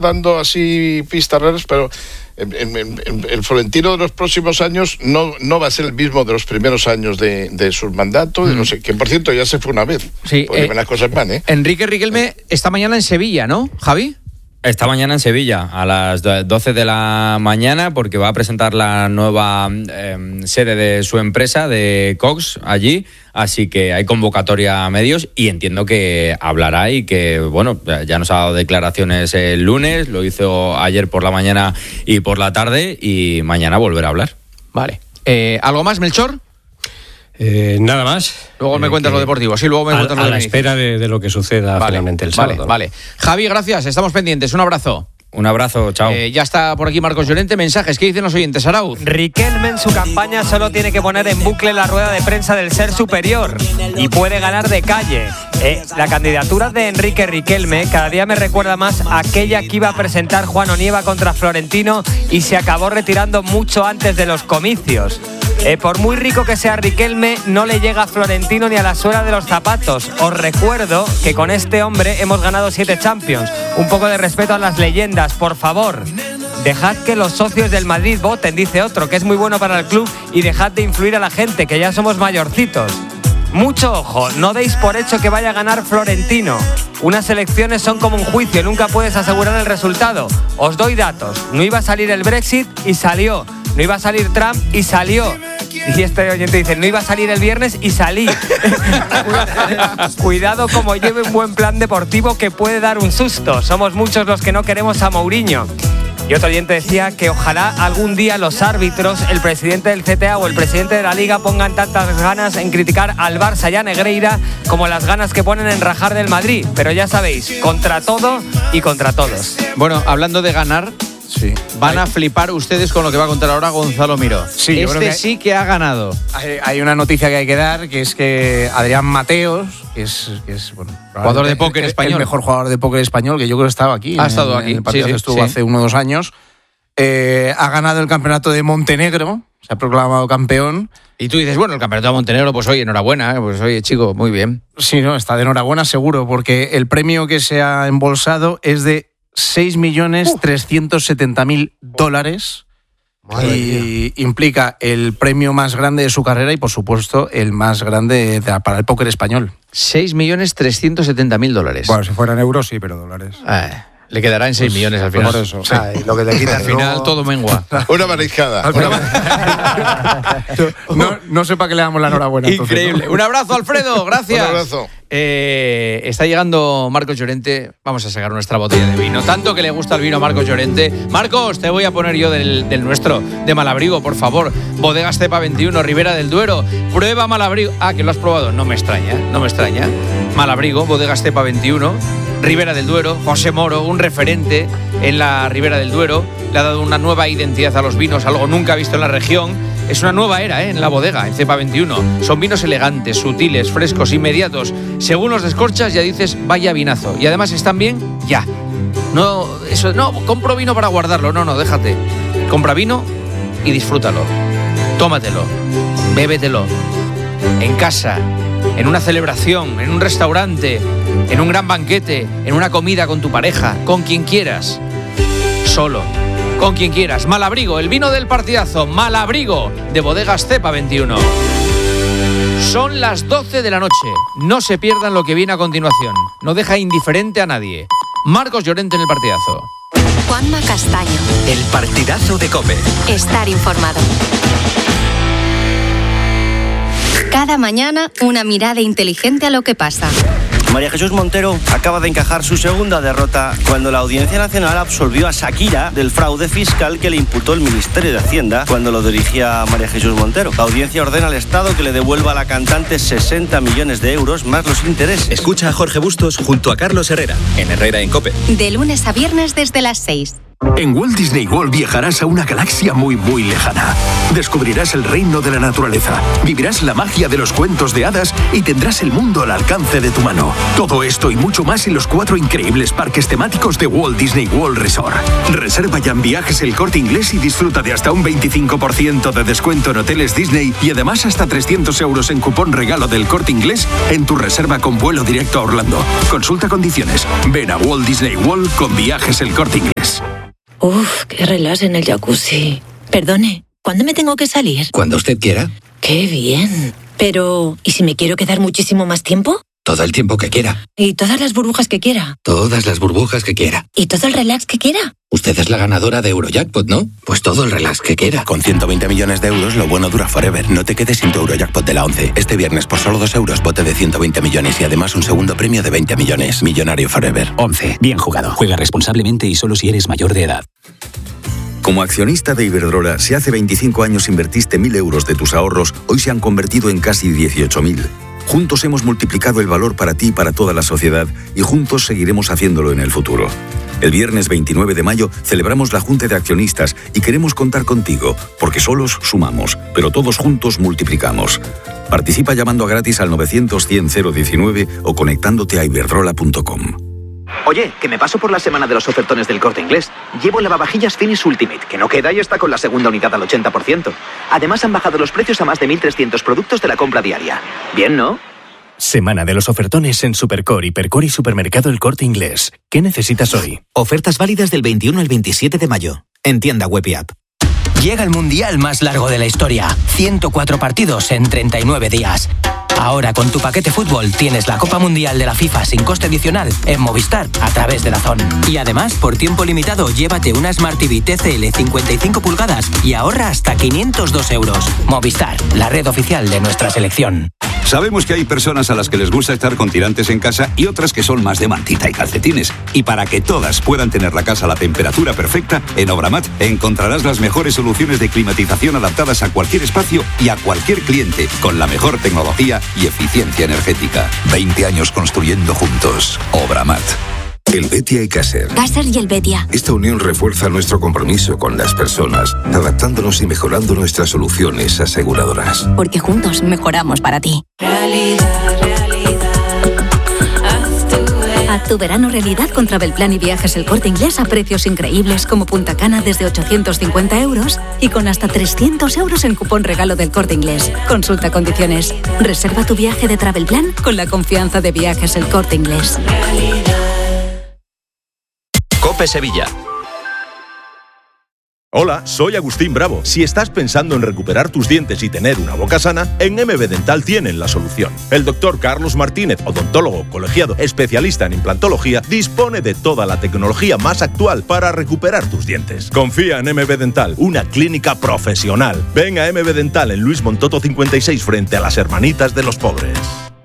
dando así pistas raras, pero el Florentino de los próximos años no va a ser el mismo de los primeros años de su mandato, no sé, que por cierto ya se fue una vez. Sí, las cosas van, Enrique Riquelme esta mañana en Sevilla, ¿no, Javi? Esta mañana en Sevilla, a las 12 de la mañana, porque va a presentar la nueva sede de su empresa, de Cox, allí. Así que hay convocatoria a medios y entiendo que hablará y que, bueno, ya nos ha dado declaraciones el lunes, lo hizo ayer por la mañana y por la tarde, y mañana volverá a hablar. Vale. ¿Algo más, Melchor? Nada más. Luego me cuentas lo deportivo. Sí, luego me cuentas lo a de la espera de lo que suceda finalmente el sábado. Vale. Javi, gracias. Estamos pendientes. Un abrazo. Un abrazo, chao. Ya está por aquí Marcos Llorente. Mensajes. ¿Qué dicen los oyentes, Arauz? Riquelme en su campaña solo tiene que poner en bucle la rueda de prensa del ser superior y puede ganar de calle. La candidatura de Enrique Riquelme cada día me recuerda más a aquella que iba a presentar Juan Onieva contra Florentino y se acabó retirando mucho antes de los comicios. Por muy rico que sea Riquelme, no le llega a Florentino ni a la suela de los zapatos. Os recuerdo que con este hombre hemos ganado 7 Champions. Un poco de respeto a las leyendas, por favor. Dejad que los socios del Madrid voten, dice otro, que es muy bueno para el club, y dejad de influir a la gente, que ya somos mayorcitos. Mucho ojo, no deis por hecho que vaya a ganar Florentino. Unas elecciones son como un juicio, nunca puedes asegurar el resultado. Os doy datos. No iba a salir el Brexit y salió. No iba a salir Trump y salió. Y este oyente dice, no iba a salir el viernes y salí. Cuidado como lleve un buen plan deportivo que puede dar un susto. Somos muchos los que no queremos a Mourinho. Y otro oyente decía que ojalá algún día los árbitros, el presidente del CTA o el presidente de la Liga pongan tantas ganas en criticar al Barça y a Negreira como las ganas que ponen en rajar del Madrid. Pero ya sabéis, contra todo y contra todos. Bueno, hablando de ganar, sí, van a flipar ustedes con lo que va a contar ahora Gonzalo Miró. Sí, sí que ha ganado. Hay una noticia que hay que dar, que es que Adrián Mateos, que es bueno, jugador de póker español, el mejor jugador de póker español, que yo creo que estaba aquí. Ha estado aquí. En el partido que estuvo hace 1 o 2 años. Ha ganado el campeonato de Montenegro, se ha proclamado campeón. Y tú dices, bueno, el campeonato de Montenegro, pues oye, enhorabuena, pues oye, chico, muy bien. Sí, no, está de enhorabuena seguro, porque el premio que se ha embolsado es de $6.370.000 y implica el premio más grande de su carrera y, por supuesto, el más grande para el póker español. $6.370.000. Bueno, si fueran euros sí, pero dólares. Le quedará en 6 millones al final. Por eso. Sí. Lo que te quitan al final luego... todo mengua. Una mariscada. No sé para qué le damos la enhorabuena. Increíble. Entonces, ¿no? Un abrazo, Alfredo. Gracias. Un abrazo. Está llegando Marcos Llorente. Vamos a sacar nuestra botella de vino. Tanto que le gusta el vino a Marcos Llorente. Marcos, te voy a poner yo del nuestro, de Malabrigo, por favor. Bodegas Cepa 21, Ribera del Duero. Prueba Malabrigo. Que lo has probado. No me extraña. Malabrigo, Bodegas Cepa 21. Ribera del Duero, José Moro, un referente en la Ribera del Duero, le ha dado una nueva identidad a los vinos, algo nunca visto en la región. Es una nueva era en la bodega, en Cepa 21. Son vinos elegantes, sutiles, frescos, inmediatos. Según los descorchas ya dices, vaya vinazo. Y además están bien, ya. No, compro vino para guardarlo. No, déjate. Compra vino y disfrútalo. Tómatelo, bébetelo. En casa, en una celebración, en un restaurante, en un gran banquete, en una comida con tu pareja, con quien quieras. Solo, con quien quieras. Malabrigo, el vino del partidazo. Malabrigo, de Bodegas Cepa 21. Son las 12 de la noche. No se pierdan lo que viene a continuación. No deja indiferente a nadie. Marcos Llorente en el partidazo. Juanma Castaño. El partidazo de COPE. Estar informado. Cada mañana, una mirada inteligente a lo que pasa. María Jesús Montero acaba de encajar su segunda derrota cuando la Audiencia Nacional absolvió a Shakira del fraude fiscal que le imputó el Ministerio de Hacienda cuando lo dirigía María Jesús Montero. La audiencia ordena al Estado que le devuelva a la cantante 60 millones de euros más los intereses. Escucha a Jorge Bustos junto a Carlos Herrera, en Herrera en COPE. De lunes a viernes desde las 6. En Walt Disney World viajarás a una galaxia muy lejana. Descubrirás el reino de la naturaleza, vivirás la magia de los cuentos de hadas y tendrás el mundo al alcance de tu mano. Todo esto y mucho más en los 4 increíbles parques temáticos de Walt Disney World Resort. Reserva ya en Viajes El Corte Inglés y disfruta de hasta un 25% de descuento en hoteles Disney y además hasta 300 euros en cupón regalo del Corte Inglés en tu reserva con vuelo directo a Orlando. Consulta condiciones. Ven a Walt Disney World con Viajes El Corte Inglés. Uf, qué relax en el jacuzzi. Perdone, ¿cuándo me tengo que salir? Cuando usted quiera. Qué bien. Pero, ¿y si me quiero quedar muchísimo más tiempo? Todo el tiempo que quiera. ¿Y todas las burbujas que quiera? Todas las burbujas que quiera. ¿Y todo el relax que quiera? Usted es la ganadora de Eurojackpot, ¿no? Pues todo el relax que quiera. Con 120 millones de euros, lo bueno dura forever. No te quedes sin tu Eurojackpot de la 11. Este viernes, por solo 2 euros, bote de 120 millones y además un segundo premio de 20 millones. Millonario forever. 11. Bien jugado. Juega responsablemente y solo si eres mayor de edad. Como accionista de Iberdrola, si hace 25 años invertiste 1.000 euros de tus ahorros, hoy se han convertido en casi 18.000. Juntos hemos multiplicado el valor para ti y para toda la sociedad y juntos seguiremos haciéndolo en el futuro. El viernes 29 de mayo celebramos la Junta de Accionistas y queremos contar contigo, porque solos sumamos, pero todos juntos multiplicamos. Participa llamando gratis al 900-100-019 o conectándote a iberdrola.com. Oye, que me paso por la semana de los ofertones del Corte Inglés. Llevo lavavajillas Finish Ultimate, que no queda y está con la segunda unidad al 80%. Además han bajado los precios a más de 1.300 productos de la compra diaria. Bien, ¿no? Semana de los ofertones en Supercore, Hipercore y Supermercado El Corte Inglés. ¿Qué necesitas hoy? Ofertas válidas del 21 al 27 de mayo. En tienda web y app. Llega el mundial más largo de la historia. 104 partidos en 39 días. Ahora con tu paquete fútbol tienes la Copa Mundial de la FIFA sin coste adicional en Movistar a través de DAZN. Y además, por tiempo limitado, llévate una Smart TV TCL 55 pulgadas y ahorra hasta 502 euros. Movistar, la red oficial de nuestra selección. Sabemos que hay personas a las que les gusta estar con tirantes en casa y otras que son más de mantita y calcetines. Y para que todas puedan tener la casa a la temperatura perfecta, en Obramat encontrarás las mejores soluciones de climatización adaptadas a cualquier espacio y a cualquier cliente, con la mejor tecnología y eficiencia energética. 20 años construyendo juntos. Obramat. El Betia y Caser. Caser y el Betia. Esta unión refuerza nuestro compromiso con las personas, adaptándonos y mejorando nuestras soluciones aseguradoras. Porque juntos mejoramos para ti. Haz tu verano realidad con Travelplan y Viajes El Corte Inglés a precios increíbles como Punta Cana desde 850 euros y con hasta 300 euros en cupón regalo del Corte Inglés. Consulta condiciones. Reserva tu viaje de Travelplan con la confianza de Viajes El Corte Inglés. COPE Sevilla. Hola, soy Agustín Bravo. Si estás pensando en recuperar tus dientes y tener una boca sana, en MB Dental tienen la solución. El doctor Carlos Martínez, odontólogo colegiado especialista en implantología, dispone de toda la tecnología más actual para recuperar tus dientes. Confía en MB Dental, una clínica profesional. Ven a MB Dental en Luis Montoto 56 frente a las Hermanitas de los Pobres.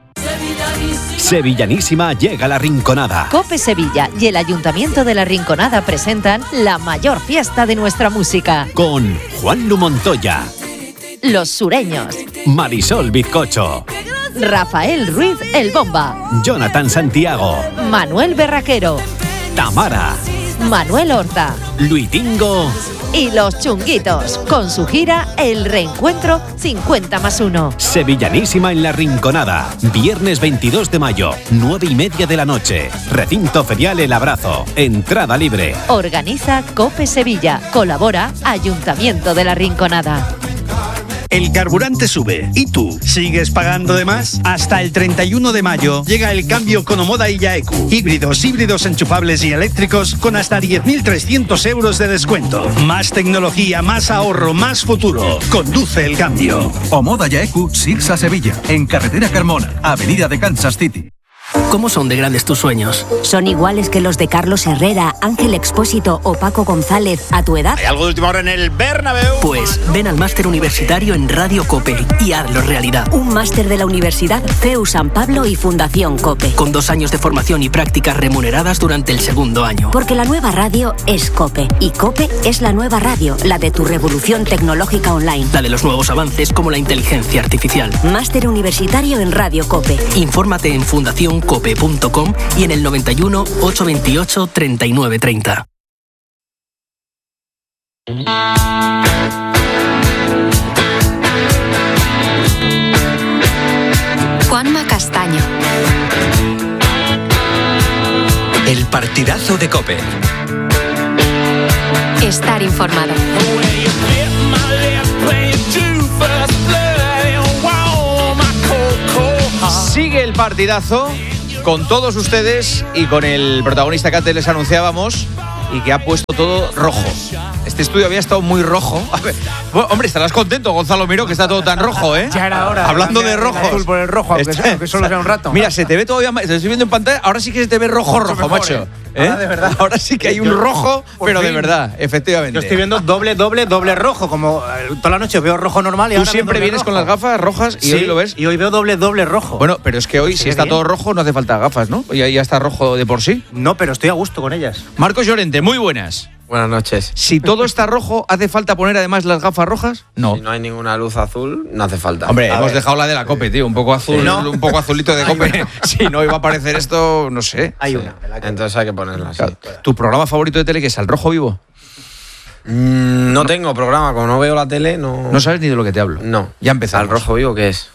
Sevillanísima llega La Rinconada. COPE Sevilla y el Ayuntamiento de La Rinconada presentan la mayor fiesta de nuestra música. Con Juanlu Montoya, Los Sureños, Marisol Bizcocho, Rafael Ruiz El Bomba, Jonathan Santiago, Manuel Berraquero, Tamara, Manuel Horta, Luitingo y Los Chunguitos, con su gira El Reencuentro 50+1. Sevillanísima en La Rinconada. Viernes 22 de mayo, 9:30 de la noche. Recinto ferial El Abrazo. Entrada libre. Organiza COPE Sevilla. Colabora Ayuntamiento de La Rinconada. El carburante sube. ¿Y tú? ¿Sigues pagando de más? Hasta el 31 de mayo llega el cambio Conomoda y Yaeku. Híbridos enchufables y eléctricos con hasta 10.300 euros de descuento. Más tecnología, más ahorro, más futuro. Conduce el cambio. Omoda Yaeku, Sirsa Sevilla. En Carretera Carmona, Avenida de Kansas City. ¿Cómo son de grandes tus sueños? ¿Son iguales que los de Carlos Herrera, Ángel Expósito o Paco González a tu edad? ¿Hay algo de última hora en el Bernabéu? Pues ven al máster universitario en Radio COPE y hazlo realidad. Un máster de la Universidad CEU San Pablo y Fundación COPE. Con 2 años de formación y prácticas remuneradas durante el segundo año. Porque la nueva radio es COPE. Y COPE es la nueva radio, la de tu revolución tecnológica online. La de los nuevos avances como la inteligencia artificial. Máster universitario en Radio COPE. Infórmate en fundacioncope.com y en el 91 828 3930. Juanma Castaño. El partidazo de COPE. Estar informado. Sigue el partidazo con todos ustedes y con el protagonista que antes les anunciábamos y que ha puesto todo rojo. Este estudio había estado muy rojo. A ver, bueno, hombre, estarás contento, Gonzalo Miró, que está todo tan rojo, ¿eh? Ya era hora. Hablando de rojo. Azul por el rojo, aunque solo sea un rato. Mira, se te ve todavía más. Te estoy viendo en pantalla. Ahora sí que se te ve rojo, macho. Ahora de verdad. Ahora sí que hay un rojo, pero de verdad, efectivamente. Yo estoy viendo doble rojo. Como toda la noche veo rojo normal y Tú ahora siempre vienes rojo. con las gafas rojas y hoy lo ves. Y hoy veo doble rojo. Bueno, pero es que hoy, si está todo rojo, no hace falta gafas, ¿no? Ya está rojo de por sí. No, pero estoy a gusto con ellas. Marcos Llorente, muy buenas. Buenas noches. Si todo está rojo, ¿hace falta poner además las gafas rojas? No. Si no hay ninguna luz azul, no hace falta. Hombre, hemos dejado la de la COPE, tío. Un poco azul, sí, ¿no? Un poco azulito de COPE. Si no iba a aparecer esto, no sé. Hay una. Entonces hay que ponerla, sí. ¿Tu programa favorito de tele qué es? ¿Al Rojo Vivo? No tengo programa. Como no veo la tele, no... ¿No sabes ni de lo que te hablo? No. Ya empezamos. ¿Al Rojo Vivo qué es?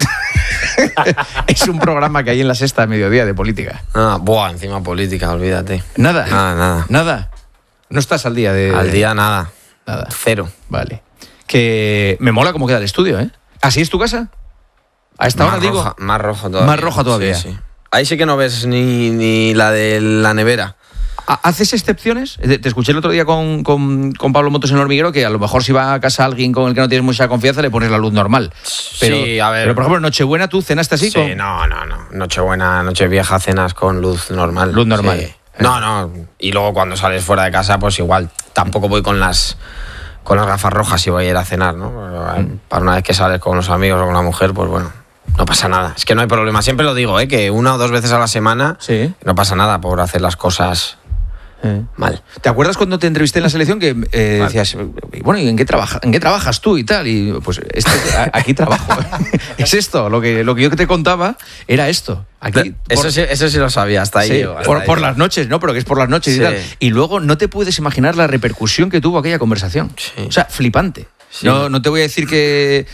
Es un programa que hay en la Sexta a mediodía de política. Encima política, olvídate. ¿Nada? ¿Nada? ¿No estás al día de...? Al día nada. Cero. Vale. Que me mola cómo queda el estudio, ¿eh? ¿Así es tu casa? A esta hora, digo. Más rojo todavía. Más roja todavía. Sí. Ahí sí que no ves ni la de la nevera. ¿Haces excepciones? Te escuché el otro día con Pablo Motos en el Hormiguero que a lo mejor si va a casa alguien con el que no tienes mucha confianza le pones la luz normal. Pero, sí, a ver. Pero por ejemplo, Nochebuena, ¿tú cenaste así? Sí, no. Nochebuena, Nochevieja cenas con luz normal. Luz normal. Sí. No. Y luego cuando sales fuera de casa, pues igual. Tampoco voy con las gafas rojas si voy a ir a cenar, ¿no? Para una vez que sales con los amigos o con la mujer, pues bueno, no pasa nada. Es que no hay problema. Siempre lo digo, que 1 o 2 veces a la semana no pasa nada por hacer las cosas mal. ¿Te acuerdas cuando te entrevisté en la selección que decías, bueno, ¿y en qué trabajas tú y tal? Y pues aquí trabajo. Es esto, lo que yo te contaba era esto. Aquí, eso sí lo sabía, hasta ahí. Sí, yo, por las noches, ¿no? Pero que es por las noches y tal. Y luego no te puedes imaginar la repercusión que tuvo aquella conversación. Sí. O sea, flipante. Sí. No te voy a decir que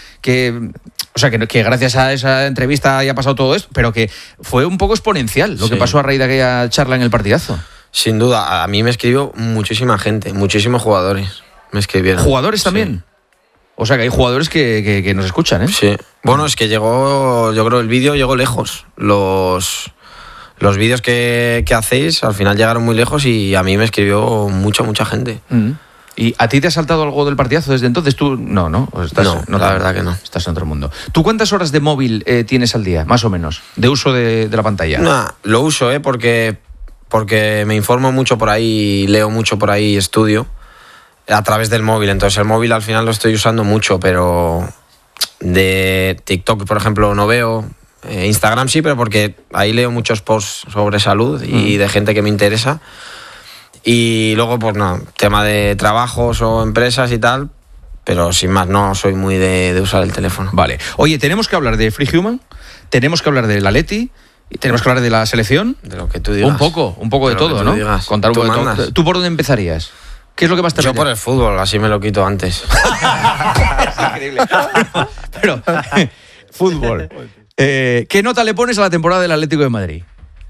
gracias a esa entrevista haya pasado todo esto, pero que fue un poco exponencial lo que pasó a raíz de aquella charla en el partidazo. Sin duda, a mí me escribió muchísima gente, muchísimos jugadores me escribieron. ¿Jugadores también? O sea, que hay jugadores que nos escuchan, ¿eh? Sí. Bueno, es que yo creo el vídeo llegó lejos. Los vídeos que hacéis al final llegaron muy lejos y a mí me escribió mucha gente. ¿Y a ti te ha saltado algo del partidazo desde entonces? Tú no. No, la verdad que no. Estás en otro mundo. ¿Tú cuántas horas de móvil tienes al día, más o menos, de uso de la pantalla? Lo uso, porque me informo mucho por ahí, leo mucho por ahí, estudio a través del móvil. Entonces el móvil al final lo estoy usando mucho, pero de TikTok, por ejemplo, no veo. Instagram sí, pero porque ahí leo muchos posts sobre salud y de gente que me interesa. Y luego, pues no, tema de trabajos o empresas y tal, pero sin más, no soy muy de usar el teléfono. Vale. Oye, tenemos que hablar de Free Human, tenemos que hablar del Atleti, y tenemos que hablar de la selección. De lo que tú digas. Un poco de todo, ¿no? Digas. Contar un poco de todo. ¿Tú por dónde empezarías? ¿Qué es lo que más te Yo por el fútbol, así me lo quito antes. Es increíble. Pero, fútbol. ¿Qué nota le pones a la temporada del Atlético de Madrid?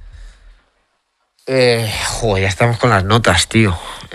Ya estamos con las notas, tío.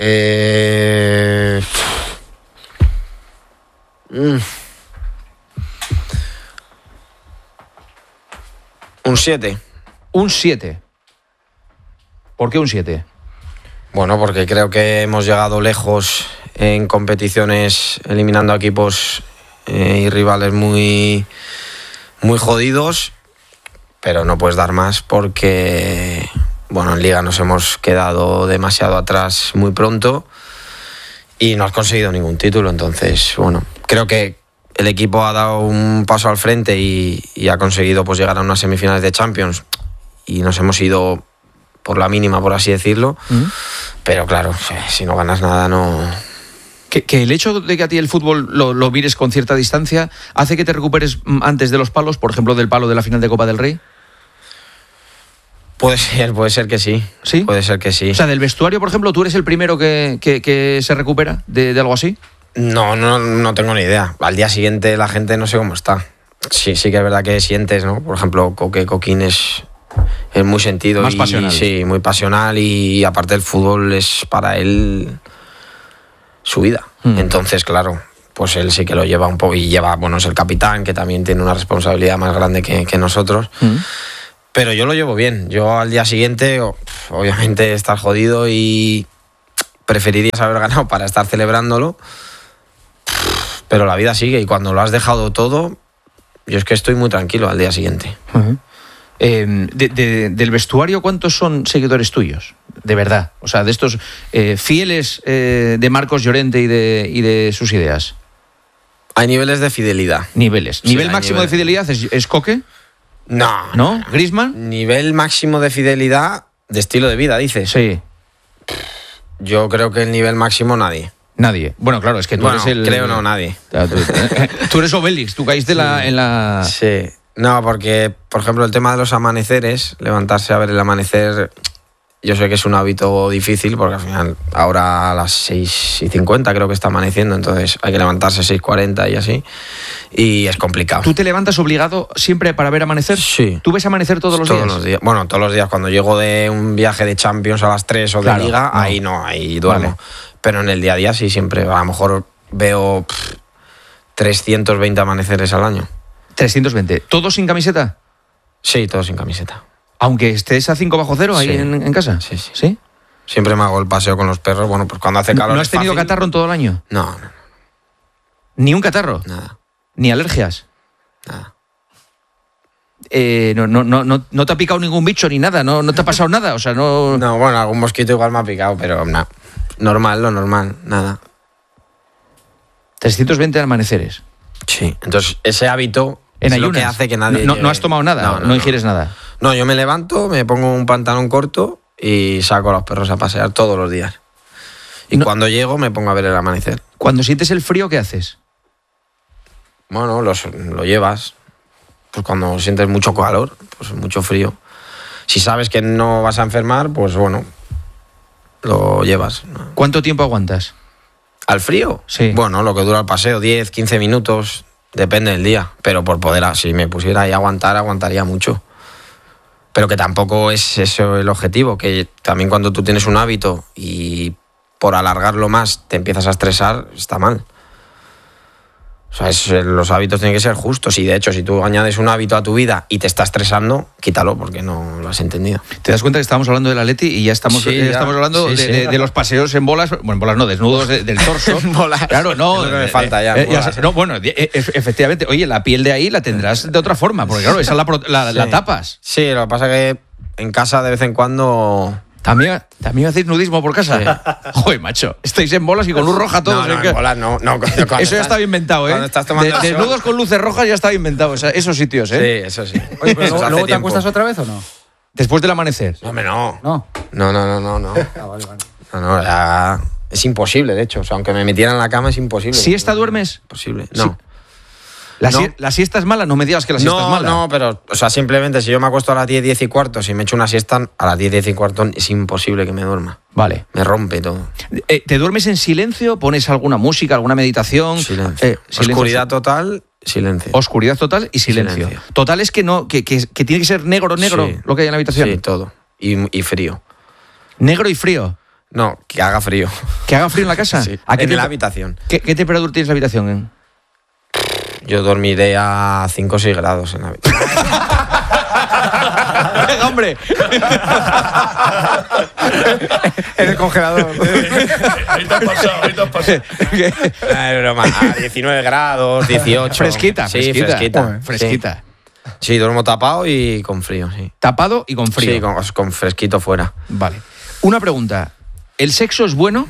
Un 7. Un 7. ¿Por qué un 7? Bueno, porque creo que hemos llegado lejos en competiciones eliminando a equipos y rivales muy jodidos, pero no puedes dar más porque, bueno, en Liga nos hemos quedado demasiado atrás muy pronto y no has conseguido ningún título. Entonces, bueno, creo que el equipo ha dado un paso al frente y ha conseguido pues llegar a unas semifinales de Champions y nos hemos ido por la mínima, por así decirlo. Pero claro, si no ganas nada, no... Que el hecho de que a ti el fútbol lo mires con cierta distancia hace que te recuperes antes de los palos, por ejemplo, del palo de la final de Copa del Rey. Puede ser que sí. ¿Sí? Puede ser que sí. O sea, del vestuario, por ejemplo, ¿tú eres el primero que se recupera de algo así? No tengo ni idea. Al día siguiente la gente no sé cómo está. Sí que es verdad que sientes, ¿no? Por ejemplo, Coquín es muy sentido. Más pasional. Sí, muy pasional y aparte el fútbol es para él su vida. Entonces, claro, pues él sí que lo lleva un poco y es el capitán, que también tiene una responsabilidad más grande que nosotros. Pero yo lo llevo bien. Yo al día siguiente, obviamente, estar jodido y preferirías haber ganado para estar celebrándolo. Pero la vida sigue y cuando lo has dejado todo, yo es que estoy muy tranquilo al día siguiente. Del vestuario, ¿cuántos son seguidores tuyos? De verdad. O sea, de estos fieles de Marcos Llorente y de sus ideas. Hay niveles de fidelidad. Niveles. Sí, ¿Nivel máximo de fidelidad es Coque? ¿No? ¿Griezmann? Nivel máximo de fidelidad de estilo de vida, dices. Sí. Yo creo que el nivel máximo nadie. Nadie. Bueno, claro, es que tú eres el... creo no, nadie. Tú eres Obélix, tú caíste en la... Sí. No, porque, por ejemplo, el tema de los amaneceres, levantarse a ver el amanecer, yo sé que es un hábito difícil, porque al final, ahora a las 6:50 creo que está amaneciendo, entonces hay que levantarse a 6:40 y así, y es complicado. ¿Tú te levantas obligado siempre para ver amanecer? Sí. ¿Tú ves amanecer todos los días? Todos los días. Bueno, todos los días. Cuando llego de un viaje de Champions a las 3 o de Liga, ahí duermo. Vale. Pero en el día a día sí, siempre. A lo mejor veo 320 amaneceres al año. 320. ¿Todos sin camiseta? Sí, todos sin camiseta. Aunque estés a 5 bajo cero ahí en casa. Sí. Siempre me hago el paseo con los perros. Bueno, pues cuando hace calor. ¿No has tenido catarro en todo el año? No. ¿Ni un catarro? Nada. ¿Ni alergias? Nada. No te ha picado ningún bicho ni nada, no te ha pasado nada, o sea, no... No, bueno, algún mosquito igual me ha picado, pero nada. Normal, lo normal, nada. 320 amaneceres. Sí, entonces ese hábito en es lo que hace que nadie... No has tomado nada, no ingieres nada. No, yo me levanto, me pongo un pantalón corto y saco a los perros a pasear todos los días. Y cuando llego me pongo a ver el amanecer. Cuando sientes el frío, ¿qué haces? Bueno, lo llevas. Pues cuando sientes mucho calor, pues mucho frío. Si sabes que no vas a enfermar, pues bueno, lo llevas. ¿Cuánto tiempo aguantas? ¿Al frío? Sí. Bueno, lo que dura el paseo, 10, 15 minutos, depende del día. Pero por poder, si me pusiera ahí a aguantar, aguantaría mucho. Pero que tampoco es eso el objetivo, que también cuando tú tienes un hábito y por alargarlo más te empiezas a estresar, está mal. O sea, los hábitos tienen que ser justos y de hecho si tú añades un hábito a tu vida y te está estresando, quítalo porque no lo has entendido. ¿Te das cuenta que estábamos hablando del Atleti y ya estamos hablando de los paseos en bolas? Bueno, en bolas no, desnudos del torso. Bolas. Claro, no. Es lo que me falta ya. No, bueno, efectivamente, oye, la piel de ahí la tendrás de otra forma, porque claro, esa la tapas. Sí, lo que pasa es que en casa de vez en cuando... ¿También hacéis nudismo por casa? Sí. Joder, macho, estáis en bolas y con luz roja todos. No, en bolas no. Eso ya estaba inventado, ¿eh? Cuando estás tomando desnudos con luces rojas ya estaba inventado, o sea, esos sitios, ¿eh? Sí, eso sí. Oye, pero ¿luego te acuestas otra vez o no? Después del amanecer. No, hombre, no. No. No. Ah, vale. No, ya... Es imposible, de hecho. O sea, aunque me metieran en la cama es imposible. ¿Siesta duermes? Imposible. No. Sí. ¿La siesta es mala? No me digas que la siesta es mala. No, pero, o sea, simplemente si yo me acuesto a las 10, 10 y cuarto, si me echo una siesta, a las 10, 10 y cuarto es imposible que me duerma. Vale. Me rompe todo. ¿Te duermes en silencio? ¿Pones alguna música, alguna meditación? Silencio. Oscuridad total, silencio. Oscuridad total y silencio. Total es que tiene que ser negro sí. Lo que hay en la habitación. Sí, todo. Y frío. ¿Negro y frío? No, que haga frío. ¿Que haga frío en la casa? Sí. En la habitación. ¿Qué temperatura tienes la habitación? Yo dormiré a 5 o 6 grados en la habitación. ¡Venga, hombre! En el congelador. Ahorita has pasado. Es broma. A 19 grados, 18. Fresquita. Sí, fresquita. Sí, duermo tapado y con frío, sí. ¿Tapado y con frío? Sí, con fresquito fuera. Vale. Una pregunta. ¿El sexo es bueno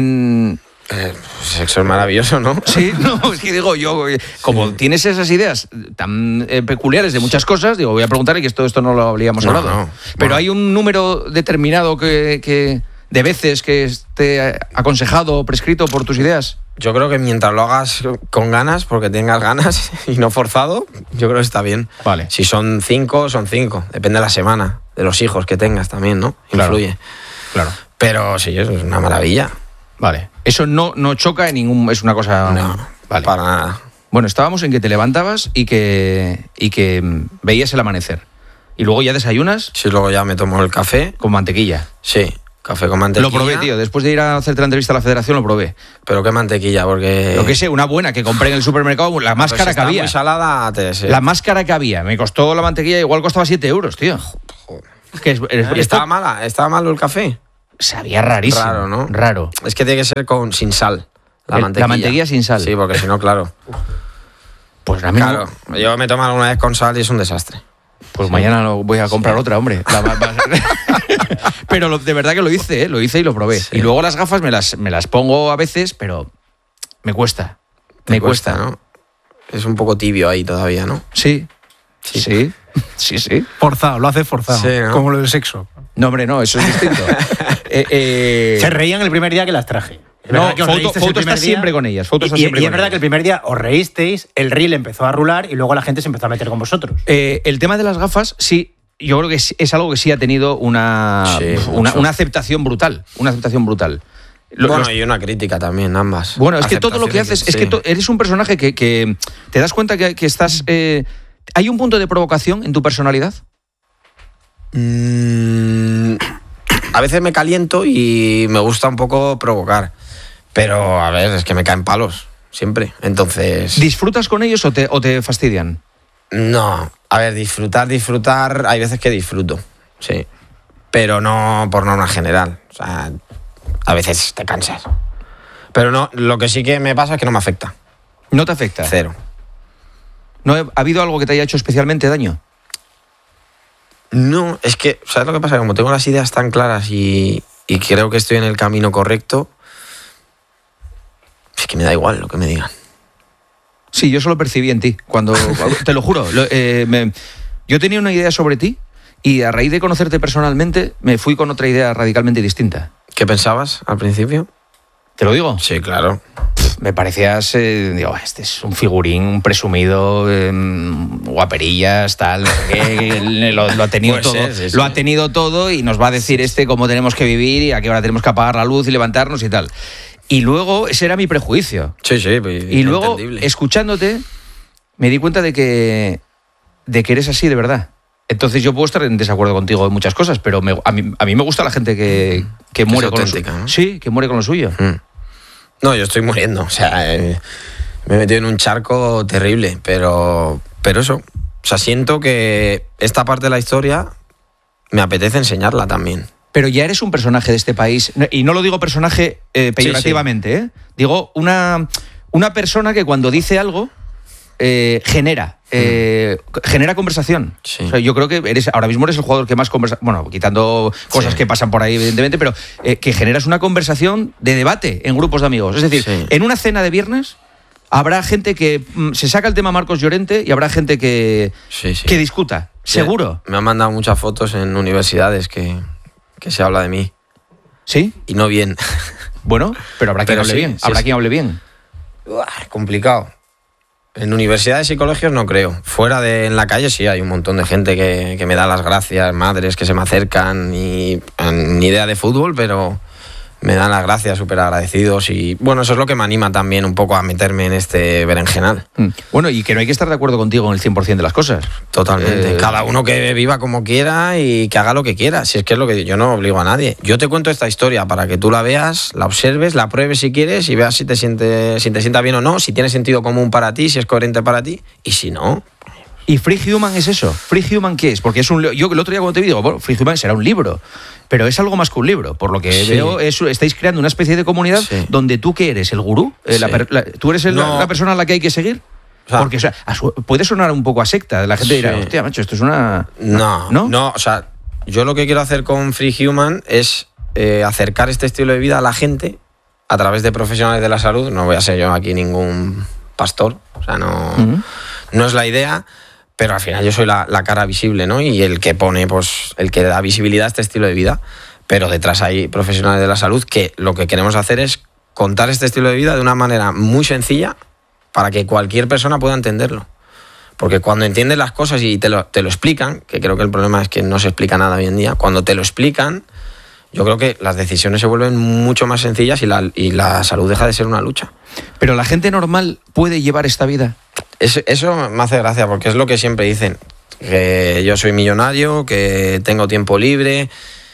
sexo es maravilloso, ¿no? Sí, no, es que digo, yo, como tienes esas ideas tan peculiares de muchas cosas, digo, voy a preguntarle que esto no lo habríamos hablado. No. Pero hay un número determinado de veces que esté aconsejado o prescrito por tus ideas. Yo creo que mientras lo hagas con ganas, porque tengas ganas y no forzado, yo creo que está bien. Vale. Si son 5, son 5. Depende de la semana. de los hijos que tengas también, ¿no? Influye. Claro. Pero sí, eso es una maravilla. Vale. Eso no choca en ningún... Es una cosa... No, vale. Para nada. Bueno, estábamos en que te levantabas y que veías el amanecer. Y luego ya desayunas... Sí, luego ya me tomo el café. Con mantequilla. Sí, café con mantequilla. Lo probé, tío. Después de ir a hacerte la entrevista a la Federación, lo probé. ¿Pero qué mantequilla? Porque... Lo que sé, una buena que compré en el supermercado, la más cara que había. Muy salada, La más cara que había. Me costó la mantequilla, igual costaba 7 euros, tío. Joder. ¿Y estaba mala? ¿Estaba malo el café? Sabía rarísimo. Raro, ¿no? Raro. Es que tiene que ser sin sal. La mantequilla sin sal. Sí, porque si no, claro. Pues a mí claro, yo me tomo alguna vez con sal y es un desastre. Pues mañana voy a comprar otra, hombre. Pero de verdad que lo hice y lo probé. Sí. Y luego las gafas me las pongo a veces, pero me cuesta. Me cuesta, ¿no? Es un poco tibio ahí todavía, ¿no? Sí. Forzado, lo hace forzado. Sí, ¿no? Como lo del sexo. No, hombre, no, eso es distinto. Se reían el primer día que las traje. No, Foto está siempre con ellas. Y es verdad que el primer día os reísteis, el reel empezó a rular y luego la gente se empezó a meter con vosotros. El tema de las gafas, sí, yo creo que es algo que sí ha tenido una aceptación brutal. Una aceptación brutal. Y una crítica también, ambas. Bueno, es que todo lo que haces, es que eres un personaje que te das cuenta que estás... ¿Hay un punto de provocación en tu personalidad? A veces me caliento y me gusta un poco provocar. Pero, a ver, es que me caen palos, siempre. Entonces... ¿Disfrutas con ellos o te fastidian? No, a ver, disfrutar, hay veces que disfruto, sí. Pero no por norma general. O sea, a veces te cansas. Pero no, lo que sí que me pasa es que no me afecta. ¿No te afecta? Cero. ¿No ha habido algo que te haya hecho especialmente daño? No, es que, ¿sabes lo que pasa? Como tengo las ideas tan claras y creo que estoy en el camino correcto, es que me da igual lo que me digan. Sí, yo eso lo percibí en ti. Cuando te lo juro, yo tenía una idea sobre ti y a raíz de conocerte personalmente me fui con otra idea radicalmente distinta. ¿Qué pensabas al principio? ¿Te lo digo? Sí, claro. Me parecías, digo, este es un figurín, un presumido, guaperillas, tal, lo ha tenido pues todo. Sí. Lo ha tenido todo y nos va a decir cómo tenemos que vivir y a qué hora tenemos que apagar la luz y levantarnos y tal. Y luego, ese era mi prejuicio. Sí, y luego, escuchándote, me di cuenta de que eres así de verdad. Entonces yo puedo estar en desacuerdo contigo en muchas cosas, pero a mí me gusta la gente que muere con lo suyo. ¿No? Sí, que muere con lo suyo. No, yo estoy muriendo. O sea, me he metido en un charco terrible, pero eso. O sea, siento que esta parte de la historia me apetece enseñarla también. Pero ya eres un personaje de este país, y no lo digo personaje peyorativamente, sí. Digo una persona que cuando dice algo genera conversación. Sí. O sea, yo creo que ahora mismo eres el jugador que más conversa, bueno, quitando cosas que pasan por ahí evidentemente, pero que generas una conversación de debate en grupos de amigos. Es decir, en una cena de viernes habrá gente que se saca el tema Marcos Llorente y habrá gente que discuta, seguro. Me han mandado muchas fotos en universidades que se habla de mí. ¿Sí? Y no bien. Bueno, pero habrá quien hable bien. Habrá quien hable bien. Complicado. En universidades y colegios no creo. En la calle sí hay un montón de gente que me da las gracias, madres que se me acercan y ni idea de fútbol, pero me dan las gracias, súper agradecidos. Y bueno, eso es lo que me anima también un poco a meterme en este berenjenal. Bueno, y que no hay que estar de acuerdo contigo en el 100% de las cosas. Totalmente. Cada uno que viva como quiera y que haga lo que quiera. Si es que es lo que yo no obligo a nadie. Yo te cuento esta historia para que tú la veas, la observes, la pruebes si quieres y veas si te sienta bien o no, si tiene sentido común para ti, si es coherente para ti y si no. ¿Y Free Human es eso? ¿Free Human qué es? Porque yo el otro día cuando te digo, bueno, Free Human será un libro, pero es algo más que un libro. Por lo que veo, estáis creando una especie de comunidad donde tú, ¿qué eres? ¿El gurú? ¿Tú eres la persona a la que hay que seguir? O sea, porque puede sonar un poco a secta. La gente dirá, hostia, macho, esto es una... No, o sea, yo lo que quiero hacer con Free Human es acercar este estilo de vida a la gente a través de profesionales de la salud. No voy a ser yo aquí ningún pastor, o sea, no es la idea. Pero al final yo soy la cara visible, ¿no? Y el que pone, pues, el que da visibilidad a este estilo de vida. Pero detrás hay profesionales de la salud que lo que queremos hacer es contar este estilo de vida de una manera muy sencilla para que cualquier persona pueda entenderlo. Porque cuando entiendes las cosas y te lo explican, que creo que el problema es que no se explica nada hoy en día, cuando te lo explican, yo creo que las decisiones se vuelven mucho más sencillas y la salud deja de ser una lucha. Pero la gente normal puede llevar esta vida. Eso me hace gracia, porque es lo que siempre dicen, que yo soy millonario, que tengo tiempo libre.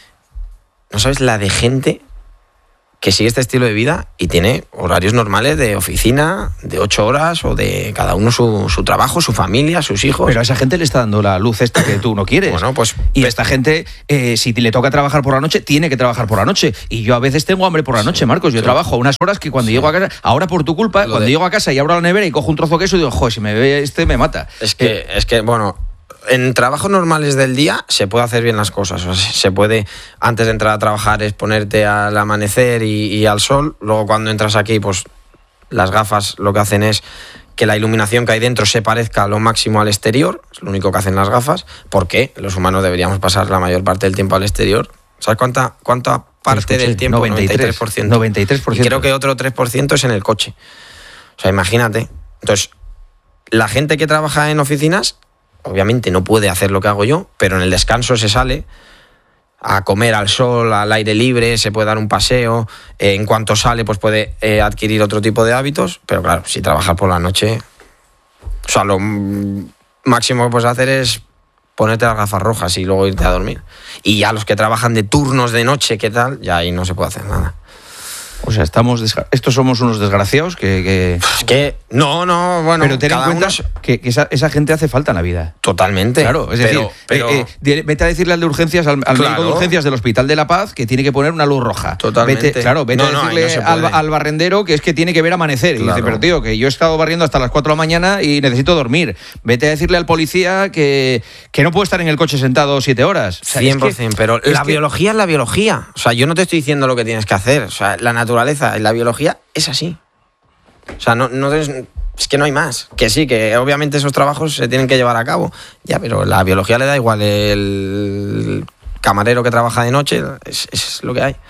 No sabes la de gente que sigue este estilo de vida y tiene horarios normales de oficina, de 8 horas, o de cada uno su trabajo, su familia, sus hijos. Pero a esa gente le está dando la luz esta que tú no quieres. Bueno, pues... Y esta gente, si le toca trabajar por la noche, tiene que trabajar por la noche. Y yo a veces tengo hambre por la noche, Marcos. Yo trabajo unas horas que cuando llego a casa... Ahora por tu culpa, llego a casa y abro la nevera y cojo un trozo de queso y digo, joder, si me ve me mata. Es que, bueno... En trabajos normales del día se puede hacer bien las cosas. O sea, se puede, antes de entrar a trabajar, es ponerte al amanecer y al sol. Luego cuando entras aquí, pues las gafas lo que hacen es que la iluminación que hay dentro se parezca a lo máximo al exterior. Es lo único que hacen las gafas. Porque los humanos deberíamos pasar la mayor parte del tiempo al exterior. ¿Sabes cuánta parte del tiempo? 93%. 93%. Y creo que otro 3% es en el coche. O sea, imagínate. Entonces, la gente que trabaja en oficinas... Obviamente no puede hacer lo que hago yo, pero en el descanso se sale a comer al sol, al aire libre, se puede dar un paseo. En cuanto sale, pues puede adquirir otro tipo de hábitos. Pero claro, si trabajas por la noche, o sea, lo máximo que puedes hacer es ponerte las gafas rojas y luego irte a dormir. Y ya los que trabajan de turnos de noche, ¿qué tal? Ya ahí no se puede hacer nada. O sea, estos somos unos desgraciados que... No, bueno... Pero ten en cuenta que esa gente hace falta en la vida. Totalmente. Claro, es decir, vete a decirle al de urgencias, al médico de urgencias del Hospital de la Paz que tiene que poner una luz roja. Totalmente. Vete a decirle al barrendero que es que tiene que ver amanecer. Y dice, pero tío, que yo he estado barriendo hasta las 4 de la mañana y necesito dormir. Vete a decirle al policía que no puede estar en el coche sentado 7 horas. O sea, 100%, pero la biología es la biología. O sea, yo no te estoy diciendo lo que tienes que hacer. O sea, la naturaleza y la biología es así. O sea, es que no hay más. Que sí, que obviamente esos trabajos se tienen que llevar a cabo. Ya, pero la biología le da igual. El camarero que trabaja de noche es lo que hay.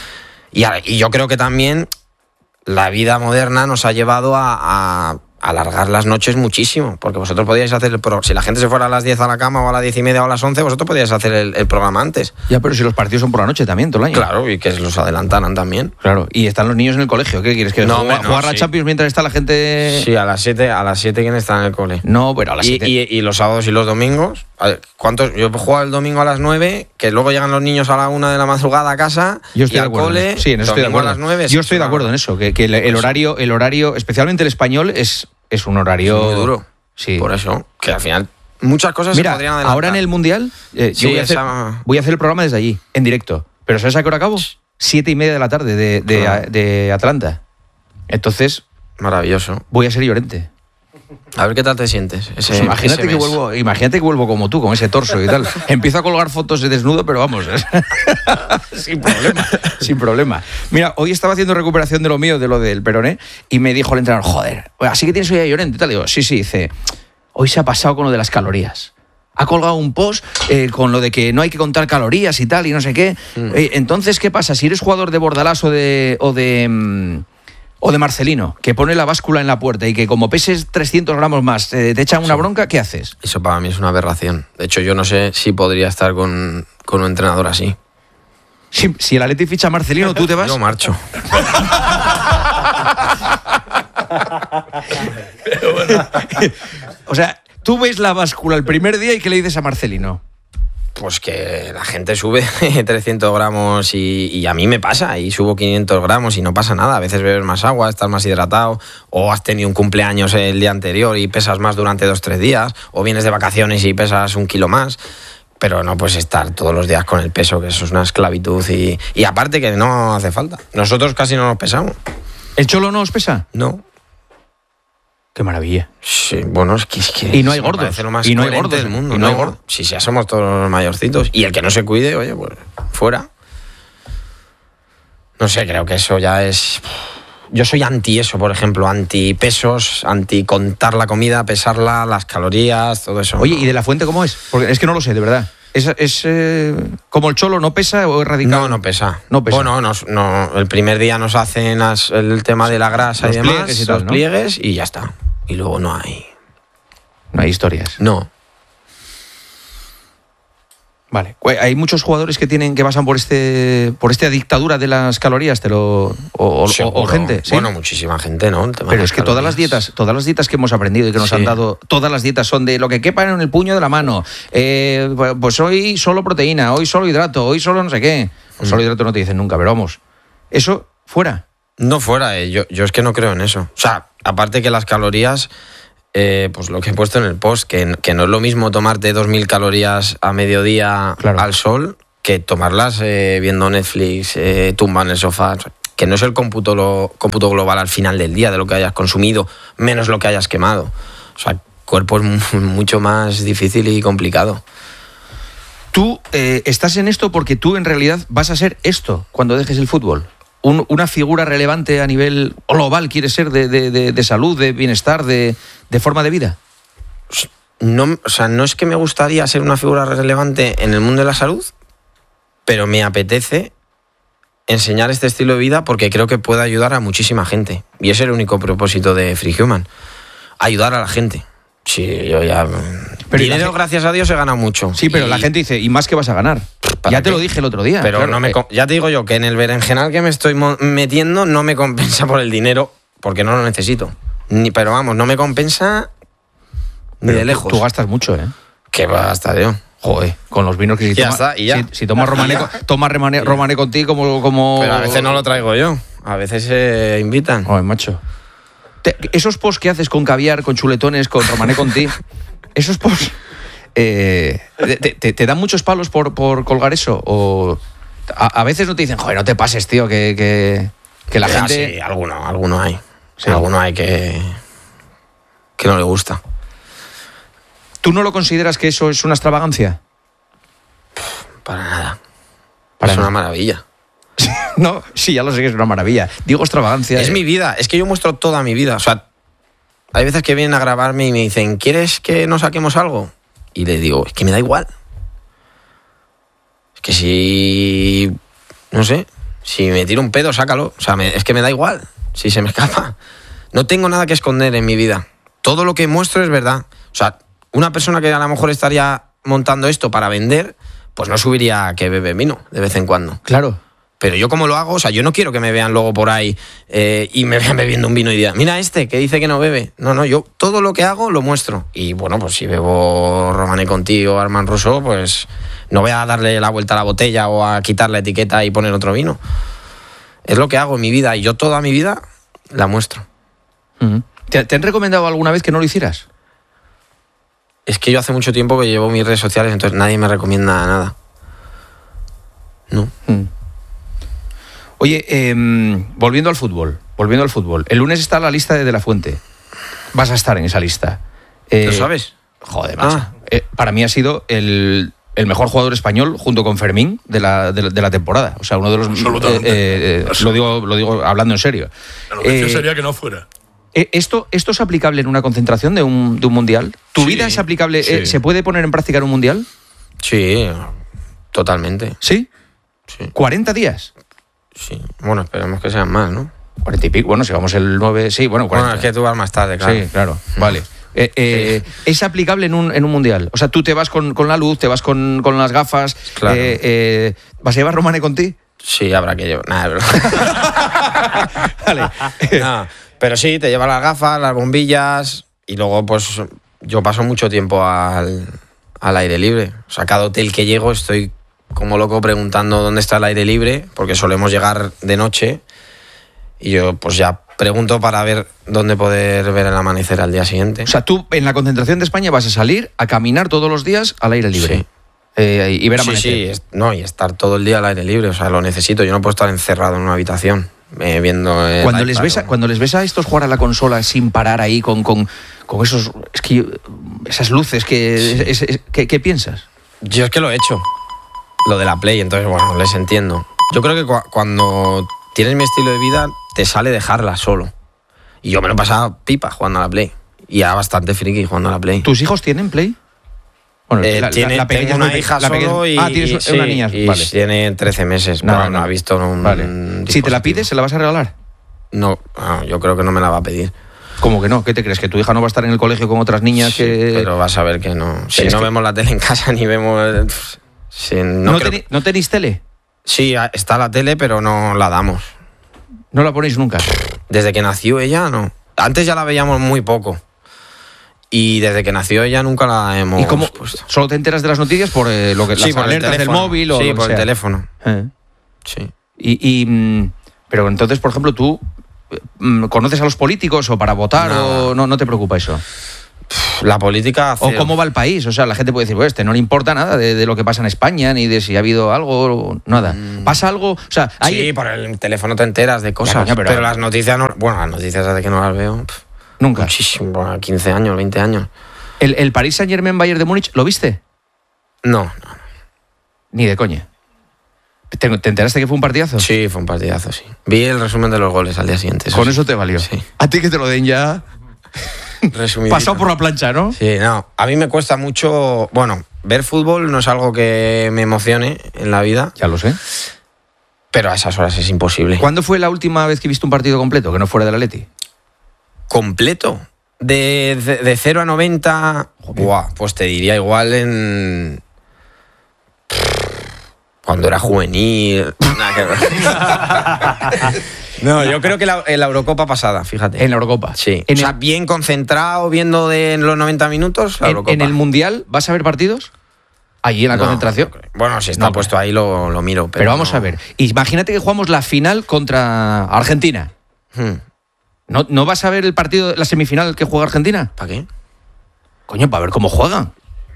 Y yo creo que también la vida moderna nos ha llevado a alargar las noches muchísimo, porque vosotros podíais hacer si la gente se fuera a las 10 a la cama o a las 10:30 o a las 11, vosotros podíais hacer el programa antes. Ya, pero si los partidos son por la noche también, todo el año. Claro, y que los adelantaran también. Claro, y están los niños en el colegio, ¿qué quieres? ¿Que jugar a Champions mientras está la gente...? Sí, a las 7 ¿quién está en el cole? No, pero a las 7. Y los sábados y los domingos, ¿cuántos? Yo juego el domingo a las 9, que luego llegan los niños a la 1 de la madrugada a casa y al cole, sí, en eso estoy de acuerdo. A las 9. Yo estoy de acuerdo en eso, que el horario, especialmente el español, es un horario muy duro. Sí. Por eso, que al final muchas cosas se podrían adelantar. Ahora en el Mundial yo voy a hacer el programa desde allí, en directo. Pero ¿sabes a qué hora acabo? 7:30 de la tarde de Atlanta. Entonces... Maravilloso. Voy a ser Llorente. A ver qué tal te sientes. Imagínate que vuelvo como tú, con ese torso y tal. Empiezo a colgar fotos de desnudo, pero vamos, sin problema. Mira, hoy estaba haciendo recuperación de lo mío, de lo del peroné, y me dijo el entrenador, joder, así que tienes hoy a Llorente y tal. Digo, sí, dice, hoy se ha pasado con lo de las calorías. Ha colgado un post con lo de que no hay que contar calorías y tal, y no sé qué. Entonces, ¿qué pasa? Si eres jugador de Bordalás o de Marcelino, que pone la báscula en la puerta y que como peses 300 gramos más te echan una bronca, ¿qué haces? Eso para mí es una aberración. De hecho, yo no sé si podría estar con un entrenador así. Si el Atleti ficha a Marcelino, ¿tú te vas? Yo marcho. O sea, tú ves la báscula el primer día y ¿qué le dices a Marcelino? Pues que la gente sube 300 gramos y a mí me pasa, y subo 500 gramos y no pasa nada. A veces bebes más agua, estás más hidratado, o has tenido un cumpleaños el día anterior y pesas más durante 2-3 días, o vienes de vacaciones y pesas 1 kilo más. Pero no puedes estar todos los días con el peso, que eso es una esclavitud, y aparte que no hace falta. Nosotros casi no nos pesamos. ¿El Cholo no os pesa? No. Qué maravilla. Sí, bueno, es que y no hay gordos. Y no hay gordos del mundo. Y no hay gordos. Sí, ya somos todos mayorcitos. Y el que no se cuide, oye, pues fuera. No sé, creo que eso ya es... Yo soy anti eso, por ejemplo, anti pesos, anti contar la comida, pesarla, las calorías, todo eso. Oye, ¿y de la Fuente cómo es? Porque es que no lo sé, de verdad. ¿Es como el Cholo, no pesa o es radical? No pesa. Bueno, no, el primer día nos hacen el tema de la grasa y demás, los pliegues y ya está. Y luego no hay No hay historias. No. Vale. Hay muchos jugadores que pasan por esta dictadura de las calorías, o gente. ¿Sí? Bueno, muchísima gente, ¿no? Pero es que todas las dietas que hemos aprendido y que nos han dado, todas las dietas son de lo que quepa en el puño de la mano. Pues hoy solo proteína, hoy solo hidrato, hoy solo no sé qué. Pues solo hidrato no te dicen nunca, pero vamos. Eso fuera. No fuera, yo es que no creo en eso. O sea, aparte que las calorías, pues lo que he puesto en el post, que no es lo mismo tomarte 2.000 calorías a mediodía al sol que tomarlas viendo Netflix, tumba en el sofá. Que no es el cómputo global al final del día de lo que hayas consumido, menos lo que hayas quemado. O sea, el cuerpo es mucho más difícil y complicado. Tú estás en esto porque tú en realidad vas a ser esto cuando dejes el fútbol. Una figura relevante a nivel global, ¿quieres ser de salud, de bienestar, de forma de vida? No, o sea, no es que me gustaría ser una figura relevante en el mundo de la salud, pero me apetece enseñar este estilo de vida porque creo que puede ayudar a muchísima gente. Y ese es el único propósito de Free Human, ayudar a la gente. Sí, yo ya... Pero dinero, gracias a Dios, he ganado mucho. Sí, pero la gente dice, ¿y más que vas a ganar? Ya te lo dije el otro día. Pero claro, ya te digo yo que en el berenjenal que me estoy metiendo no me compensa por el dinero, porque no lo necesito. Pero vamos, no me compensa ni de lejos. Tú gastas mucho, ¿eh? ¿Qué va a gastar yo? Joder, con los vinos que si tomas Romané contigo como... Pero a veces no lo traigo yo, a veces se invitan. Joder, macho. Esos posts que haces con caviar, con chuletones, con Romané Conti, esos posts, ¿te dan muchos palos por colgar eso? ¿O a veces no te dicen, joder, no te pases, tío, que la gente... Sí, alguno hay. Sí. Alguno hay que no le gusta. ¿Tú no lo consideras que eso es una extravagancia? Para nada. Es una maravilla. No, sí, ya lo sé que es una maravilla. Digo extravagancia. Es mi vida, es que yo muestro toda mi vida. O sea, hay veces que vienen a grabarme y me dicen, ¿quieres que nos saquemos algo? Y les digo, es que me da igual. Es que si... no sé, si me tiro un pedo, sácalo. O sea, es que me da igual, si se me escapa. No tengo nada que esconder en mi vida. Todo lo que muestro es verdad. O sea, una persona que a lo mejor estaría montando esto para vender, pues no subiría que bebe vino de vez en cuando. Claro. Pero yo como lo hago, o sea, yo no quiero que me vean luego por ahí y me vean bebiendo un vino y digan, mira que dice que no bebe. No, yo todo lo que hago lo muestro. Y bueno, pues si bebo Romané Conti o Armand Rousseau, pues no voy a darle la vuelta a la botella o a quitar la etiqueta y poner otro vino. Es lo que hago en mi vida y yo toda mi vida la muestro. Uh-huh. ¿Te han recomendado alguna vez que no lo hicieras? Es que yo hace mucho tiempo que llevo mis redes sociales, entonces nadie me recomienda nada. No. Oye, volviendo al fútbol. El lunes está la lista de La Fuente. Vas a estar en esa lista. ¿Lo sabes? Joder, macho. Para mí ha sido el mejor jugador español junto con Fermín de la temporada. O sea, uno de los... Absolutamente. Lo digo hablando en serio. La noticia sería que no fuera. ¿Esto es aplicable en una concentración de un mundial? ¿Tu vida es aplicable? Sí. ¿Se puede poner en práctica en un mundial? Sí, totalmente. ¿Sí? Sí. ¿40 días? Sí. Bueno, esperemos que sean más, ¿no? 40 y pico. Bueno, si vamos el 9... Sí, bueno, 40. Bueno, es que tú vas más tarde, claro. Sí, claro. Vale. ¿Es aplicable en un mundial? O sea, tú te vas con la luz, te vas con las gafas. Claro. ¿Vas a llevar Romané Conti? Sí, habrá que llevar. Nada, Vale. No, pero sí, te llevas las gafas, las bombillas y luego pues yo paso mucho tiempo al aire libre. O sea, cada hotel que llego estoy como loco preguntando dónde está el aire libre, porque solemos llegar de noche y yo pues ya pregunto para ver dónde poder ver el amanecer al día siguiente. O sea, tú en la concentración de España vas a salir a caminar todos los días al aire libre. Sí. Y ver amanecer. Sí, y estar todo el día al aire libre, o sea, lo necesito. Yo no puedo estar encerrado en una habitación viendo... Cuando les ves a estos jugar a la consola sin parar ahí con esos... Es que esas luces, ¿qué piensas? Yo es que lo he hecho, lo de la Play, entonces, bueno, les entiendo. Yo creo que cuando tienes mi estilo de vida, te sale dejarla solo. Y yo me lo he pasado pipa jugando a la Play. Y ya bastante friki jugando a la Play. ¿Tus hijos tienen Play? Bueno, tengo una hija solo y... tienes una niña. Y vale. Tiene 13 meses, no ha visto un... Vale. Si te la pides, ¿se la vas a regalar? No, yo creo que no me la va a pedir. ¿Cómo que no? ¿Qué te crees? ¿Que tu hija no va a estar en el colegio con otras niñas que...? Pero vas a ver que no. Si no vemos la tele en casa ni vemos... ¿No tenéis tele? Sí, está la tele, pero no la damos. ¿No la ponéis nunca? Desde que nació ella, no. Antes ya la veíamos muy poco. Y desde que nació ella nunca la hemos puesto. ¿Solo te enteras de las noticias por lo que las alertas del móvil? Sí, o por el teléfono. Sí. Pero entonces, por ejemplo, ¿tú conoces a los políticos o para votar o no te preocupa eso? La política... ¿O cómo va el país? O sea, la gente puede decir, pues no le importa nada de lo que pasa en España, ni de si ha habido algo, nada. ¿Pasa algo? O sea, Sí, por el teléfono te enteras de cosas, pero las noticias no... Bueno, las noticias desde que no las veo... Nunca. Muchísimo, 15 años, 20 años. ¿El Paris Saint-Germain Bayern de Múnich lo viste? No. Ni de coña. ¿Te enteraste que fue un partidazo? Sí, fue un partidazo, sí. Vi el resumen de los goles al día siguiente. ¿Con eso te valió? Sí. A ti que te lo den ya... Pasado por la plancha, ¿no? Sí, no. A mí me cuesta mucho... Bueno, ver fútbol no es algo que me emocione en la vida. Ya lo sé. Pero a esas horas es imposible. ¿Cuándo fue la última vez que viste un partido completo, que no fuera del Atleti? ¿Completo? De 0 a 90... Buah, pues te diría igual en... Cuando era juvenil... No, yo creo que en la Eurocopa pasada, fíjate. ¿En la Eurocopa? Sí. O sea, bien concentrado, viendo en los 90 minutos, la Eurocopa. ¿En el Mundial vas a ver partidos? Allí en la concentración. Bueno, si está puesto ahí lo miro. Pero vamos a ver. Imagínate que jugamos la final contra Argentina. ¿No vas a ver el partido, la semifinal que juega Argentina? ¿Para qué? Coño, para ver cómo juegan.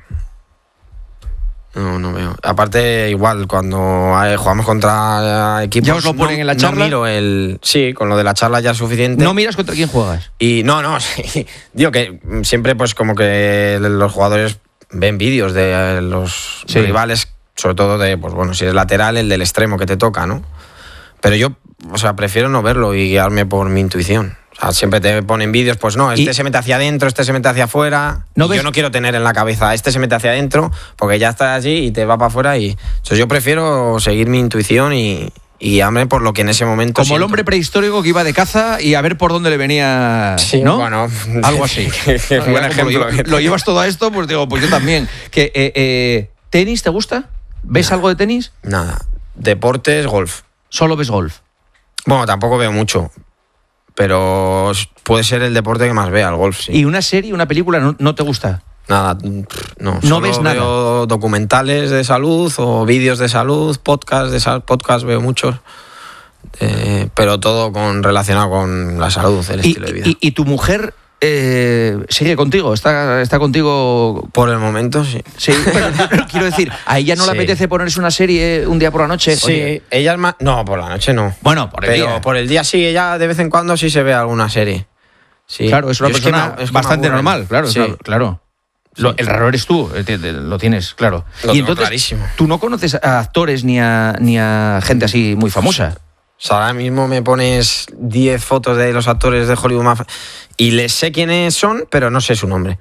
No veo. Aparte, igual, cuando jugamos contra equipos... ¿Ya os lo ponen en la charla? No miro el... Sí, con lo de la charla ya es suficiente. ¿No miras contra quién juegas? Y no, sí. Digo que siempre pues como que los jugadores ven vídeos de los rivales, sobre todo de, pues bueno, si eres lateral, el del extremo que te toca, ¿no? Pero yo, o sea, prefiero no verlo y guiarme por mi intuición. O sea, siempre te ponen vídeos, pues no, se mete hacia adentro, este se mete hacia afuera. Yo no quiero tener en la cabeza, este se mete hacia adentro, porque ya está allí y te va para afuera. Entonces yo prefiero seguir mi intuición y guiarme por lo que en ese momento... Como el hombre prehistórico que iba de caza y a ver por dónde le venía, sí, ¿no? Bueno, algo así. Buen ejemplo. Lo llevas todo a esto, pues digo, pues yo también. ¿Tenis te gusta? ¿Ves algo de tenis? Nada. Deportes, golf. ¿Solo ves golf? Bueno, tampoco veo mucho. Pero puede ser el deporte que más vea, el golf, sí. ¿Y una serie, una película no te gusta? Nada, no. ¿No ves nada? Veo documentales de salud o vídeos de salud, podcasts veo muchos, pero todo relacionado con la salud, el estilo de vida. ¿Y tu mujer sigue contigo? ¿Está contigo? Por el momento, sí. Sí, pero quiero decir, ¿a ella no le apetece ponerse una serie un día por la noche? Sí, oye. Ella es más... No, por la noche no. Bueno, por el día. Pero por el día sí, ella de vez en cuando sí se ve alguna serie. Sí. Claro, es una persona bastante normal, claro. Sí. Claro. Sí. El raro eres tú, lo tienes, claro. Y entonces, clarísimo. ¿Tú no conoces a actores ni a gente así muy famosa? O sea, ahora mismo me pones 10 fotos de los actores de Hollywood más... Y les sé quiénes son, pero no sé su nombre.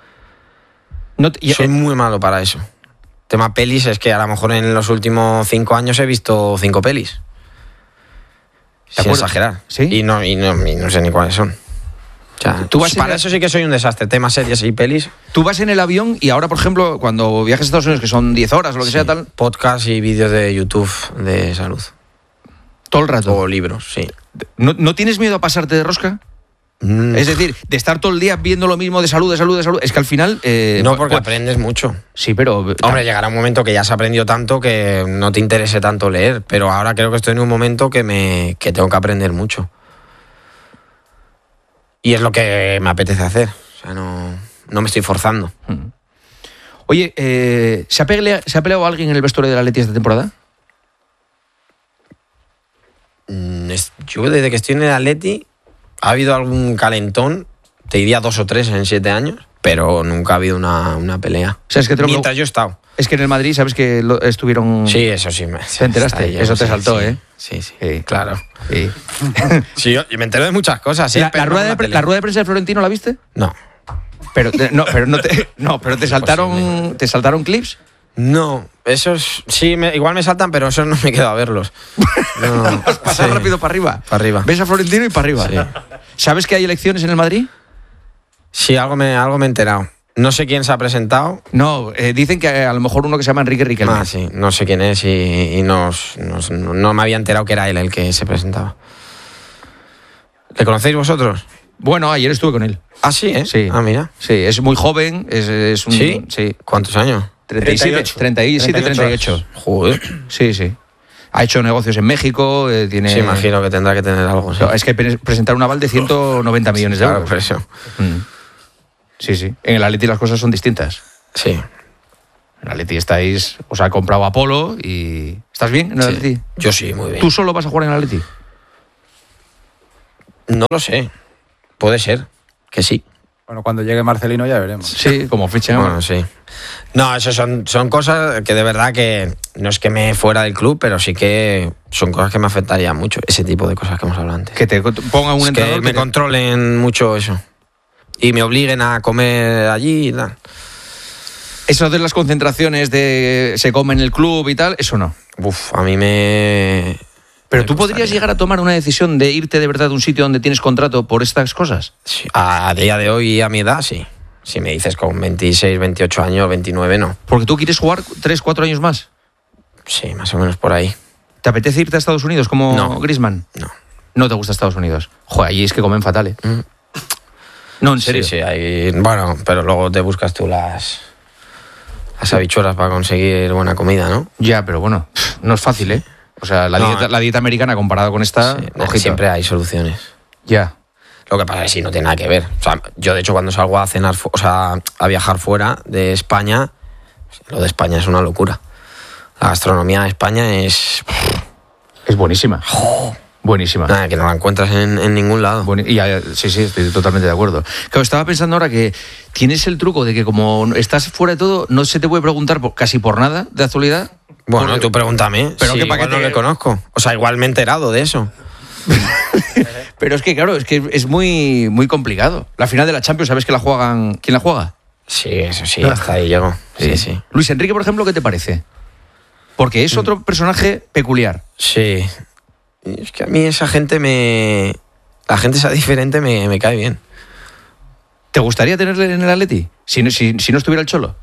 Soy muy malo para eso. Tema pelis es que a lo mejor en los últimos 5 años he visto 5 pelis. Sin exagerar. ¿Sí? Y no sé ni cuáles son. O sea, para eso sí que soy un desastre. Temas series y pelis. Tú vas en el avión y ahora, por ejemplo, cuando viajas a Estados Unidos, que son 10 horas o lo que sea tal... Podcast y vídeos de YouTube de salud. ¿Todo el rato? O libros, sí. ¿No tienes miedo a pasarte de rosca? Es decir, de estar todo el día viendo lo mismo de salud. Es que al final... no, porque aprendes mucho. Sí, pero... Hombre, llegará un momento que ya has aprendido tanto que no te interese tanto leer. Pero ahora creo que estoy en un momento que tengo que aprender mucho. Y es lo que me apetece hacer. O sea, no me estoy forzando. Oye, ¿se ha peleado alguien en el vestuario del Atleti esta temporada? Yo desde que estoy en el Atleti ha habido algún calentón, te diría 2 o 3 en 7 años, pero nunca ha habido una pelea. O sea, es que mientras yo he estado. Es que en el Madrid, ¿sabes que estuvieron...? Sí, eso sí. ¿Te enteraste? Eso te saltó, sí, ¿eh? Sí, claro. Sí, sí yo me entero de muchas cosas. Sí, ¿La rueda de prensa de Florentino la viste? No. Pero te saltaron clips. No, esos sí, igual me saltan, pero esos no me quedo a verlos. No, pasar rápido para arriba. Para arriba. Ves a Florentino y para arriba. Sí. ¿Sabes que hay elecciones en el Madrid? Sí, algo me he enterado. No sé quién se ha presentado. No, dicen que a lo mejor uno que se llama Enrique Riquelme. Ah, sí, no sé quién es y no me había enterado que era él el que se presentaba. ¿Le conocéis vosotros? Bueno, ayer estuve con él. ¿Ah, sí, eh? Sí. Ah, mira. Sí, es muy joven, es un... ¿Sí? Sí. ¿Cuántos años? 37-38. Joder. Sí, sí. Ha hecho negocios en México, tiene... Sí, imagino que tendrá que tener algo. Sí. No, es que presentar un aval de 190 millones de euros. Claro, por eso. Sí, sí. En el Atleti las cosas son distintas. Sí. En el Atleti os ha comprado Apolo y... ¿Estás bien en el Atleti? Yo sí, muy bien. ¿Tú solo vas a jugar en el Atleti? No lo sé. Puede ser que sí. Bueno, cuando llegue Marcelino ya veremos. Sí, como ficha. Bueno, sí. No, eso son cosas que de verdad que no es que me fuera del club, pero sí que son cosas que me afectarían mucho. Ese tipo de cosas que hemos hablado antes. Que te pongan un entrenador que me controlen mucho eso. Y me obliguen a comer allí y tal. Eso de las concentraciones de se come en el club y tal, eso no. Uf, a mí me... Pero tú podrías llegar a tomar una decisión de irte de verdad de un sitio donde tienes contrato por estas cosas. Sí, a día de hoy, a mi edad, sí. Si me dices con 26, 28 años, 29, no. ¿Porque tú quieres jugar 3, 4 años más? Sí, más o menos por ahí. ¿Te apetece irte a Estados Unidos como No. Griezmann? No. ¿No te gusta Estados Unidos? Joder, allí es que comen fatal, ¿eh? No, en serio. Sí, hay... Bueno, pero luego te buscas tú las habichuelas para conseguir buena comida, ¿no? Ya, pero bueno, no es fácil, ¿eh? O sea, la dieta americana comparada con esta... Sí, siempre hay soluciones. Ya. Lo que pasa es que sí, no tiene nada que ver. O sea, yo, de hecho, cuando salgo a cenar, o sea, a viajar fuera de España, lo de España es una locura. La gastronomía de España es buenísima. Buenísima. Nada, que no la encuentras en ningún lado. Sí, estoy totalmente de acuerdo. Claro, estaba pensando ahora que tienes el truco de que como estás fuera de todo, no se te puede preguntar casi por nada de actualidad. Bueno, tú pregúntame. Pero sí, ¿qué igual paquete? no le conozco. O sea, igual me he enterado de eso. Pero es que, claro, es muy, muy complicado. La final de la Champions, ¿sabes que la juegan? ¿Quién la juega? Sí, eso sí, hasta ahí llego. Sí. Luis Enrique, por ejemplo, ¿qué te parece? Porque es otro personaje peculiar. Sí. Es que a mí esa gente la gente esa diferente me cae bien. ¿Te gustaría tenerle en el Atleti? Si no estuviera el Cholo.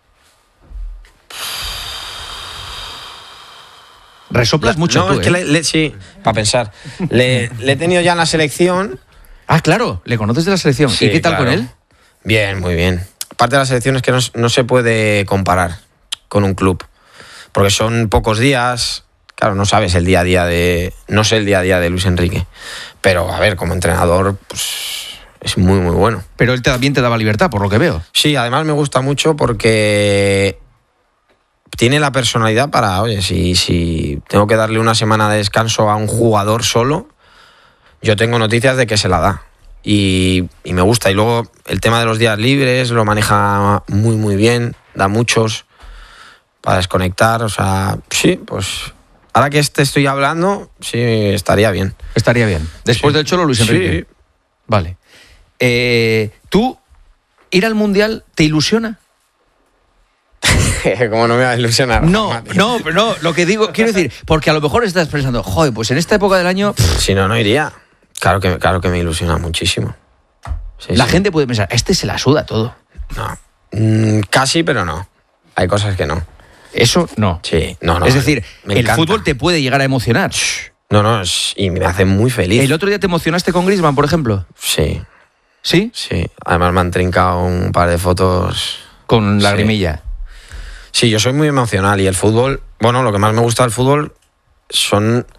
Resoplas mucho no, tú, es que sí, para pensar. Le he tenido ya en la selección. Ah, claro, le conoces de la selección. Sí, ¿Y qué tal claro. con él? Bien, muy bien. Parte de la selección es que no se puede comparar con un club. Porque son pocos días. Claro, no sabes el día a día no sé el día a día de Luis Enrique. Pero, a ver, como entrenador, pues es muy, muy bueno. Pero él también te daba libertad, por lo que veo. Sí, además me gusta mucho porque tiene la personalidad para, oye, si tengo que darle una semana de descanso a un jugador solo, yo tengo noticias de que se la da. Y me gusta. Y luego el tema de los días libres lo maneja muy, muy bien. Da muchos para desconectar. O sea, sí, pues ahora que estoy hablando, sí, estaría bien. Estaría bien. Después del Cholo, Luis Enrique. Sí. Vale. ¿Tú ir al Mundial te ilusiona? ¿Cómo no me va a ilusionar? No, pero no, lo que digo, quiero decir, porque a lo mejor estás pensando, joder, pues en esta época del año... Si no iría. Claro que me ilusiona muchísimo. Sí, la gente puede pensar, este se la suda todo. No. Casi, pero no. Hay cosas que no. Eso no. Sí, no. Es decir, el encanta. fútbol te puede llegar a emocionar. No, y me hace muy feliz. ¿El otro día te emocionaste con Griezmann, por ejemplo? Sí. ¿Sí? Sí. Además me han trincado un par de fotos. Con lagrimilla. Sí, yo soy muy emocional y el fútbol, bueno, lo que más me gusta del fútbol son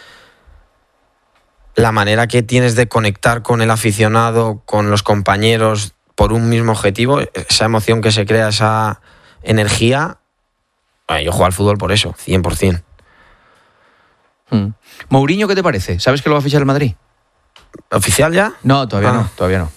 la manera que tienes de conectar con el aficionado, con los compañeros por un mismo objetivo, esa emoción que se crea, esa energía. Yo juego al fútbol por eso, 100%. Mourinho, ¿qué te parece? ¿Sabes que lo va a fichar el Madrid? ¿Oficial ya? No, todavía no.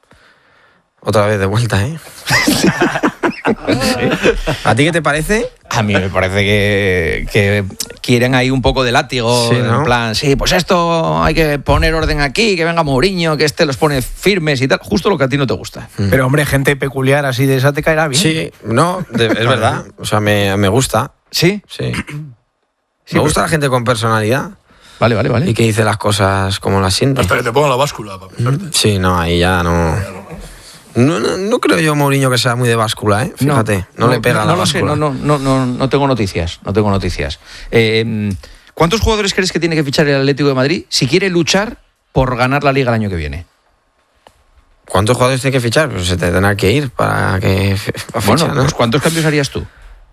Otra vez de vuelta, ¿eh? ¿A ti qué te parece? A mí me parece que quieren ahí un poco de látigo, Sí, ¿no? en plan, sí, pues esto hay que poner orden aquí, que venga Mourinho, que los pone firmes y tal, justo lo que a ti no te gusta. Pero hombre, gente peculiar así de esa te caerá bien. Sí, no, es verdad. O sea, me gusta. ¿Sí? Sí. Me gusta la gente con personalidad. Vale. Y que dice las cosas como las siente. Hasta que te ponga la báscula para pensarte. Sí, no, ahí ya no. No creo yo, Mourinho, que sea muy de báscula, ¿eh? Fíjate, no le pega la báscula. No tengo noticias. ¿Cuántos jugadores crees que tiene que fichar el Atlético de Madrid si quiere luchar por ganar la Liga el año que viene? ¿Cuántos jugadores tiene que fichar? Pues se te tendrá que ir para que Bueno, ¿no? pues ¿cuántos cambios harías tú?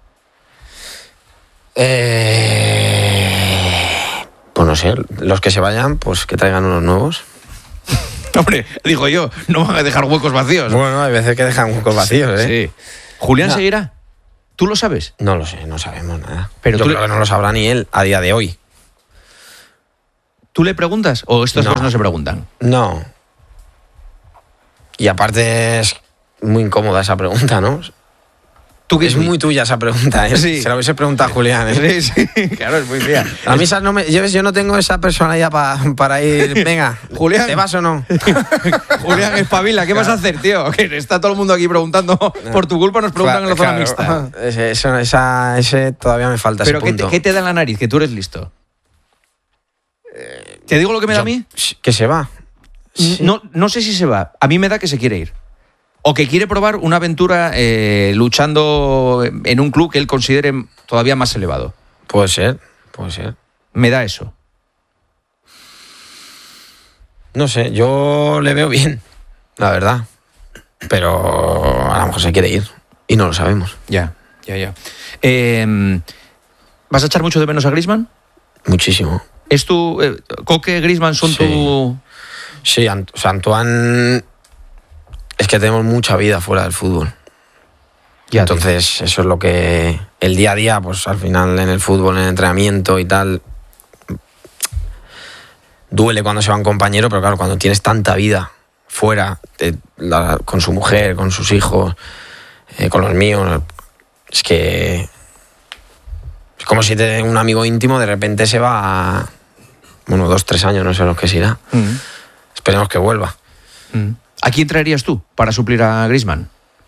Pues no sé, los que se vayan, pues que traigan unos nuevos. Hombre, digo yo, no van a dejar huecos vacíos. Bueno, hay veces que dejan huecos vacíos, ¿eh? Sí. ¿Julián seguirá? ¿Tú lo sabes? No lo sé, no sabemos nada. Pero yo tú creo que no lo sabrá ni él a día de hoy. ¿Tú le preguntas o estas No. cosas no se preguntan? No. Y aparte es muy incómoda esa pregunta, ¿no? Es muy tuya esa pregunta, ¿eh? Sí. Se la hubiese preguntado a Julián, ¿eh? Sí, claro, es muy fea. A mí esas no me... Yo no tengo esa personalidad para ir... Venga, Julián. ¿te vas o no? Julián, espabila, ¿qué vas a hacer, tío? Que está todo el mundo aquí preguntando, por tu culpa nos preguntan en la zona mixta. Ese todavía me falta. Pero ese punto. ¿qué te da en la nariz? Que tú eres listo. ¿Te digo lo que me da a mí? Que se va. Sí. No sé si se va. A mí me da que se quiere ir. O que quiere probar una aventura luchando en un club que él considere todavía más elevado. Puede ser. Me da eso. No sé, yo le veo bien, la verdad. Pero a lo mejor se quiere ir y no lo sabemos. Ya. ¿Vas a echar mucho de menos a Griezmann? Muchísimo. ¿Es tu... Coque, Griezmann son tu...? Sí, o sea, Antoine... Es que tenemos mucha vida fuera del fútbol. Ya, entonces, eso es lo que... El día a día, pues al final en el fútbol, en el entrenamiento y tal... Duele cuando se va un compañero, pero claro, cuando tienes tanta vida fuera, con su mujer, con sus hijos, con los míos, es que... Es como si un amigo íntimo de repente se va a... 2-3 años, no sé los que se irá. Esperemos que vuelva. ¿A quién traerías tú para suplir a Griezmann?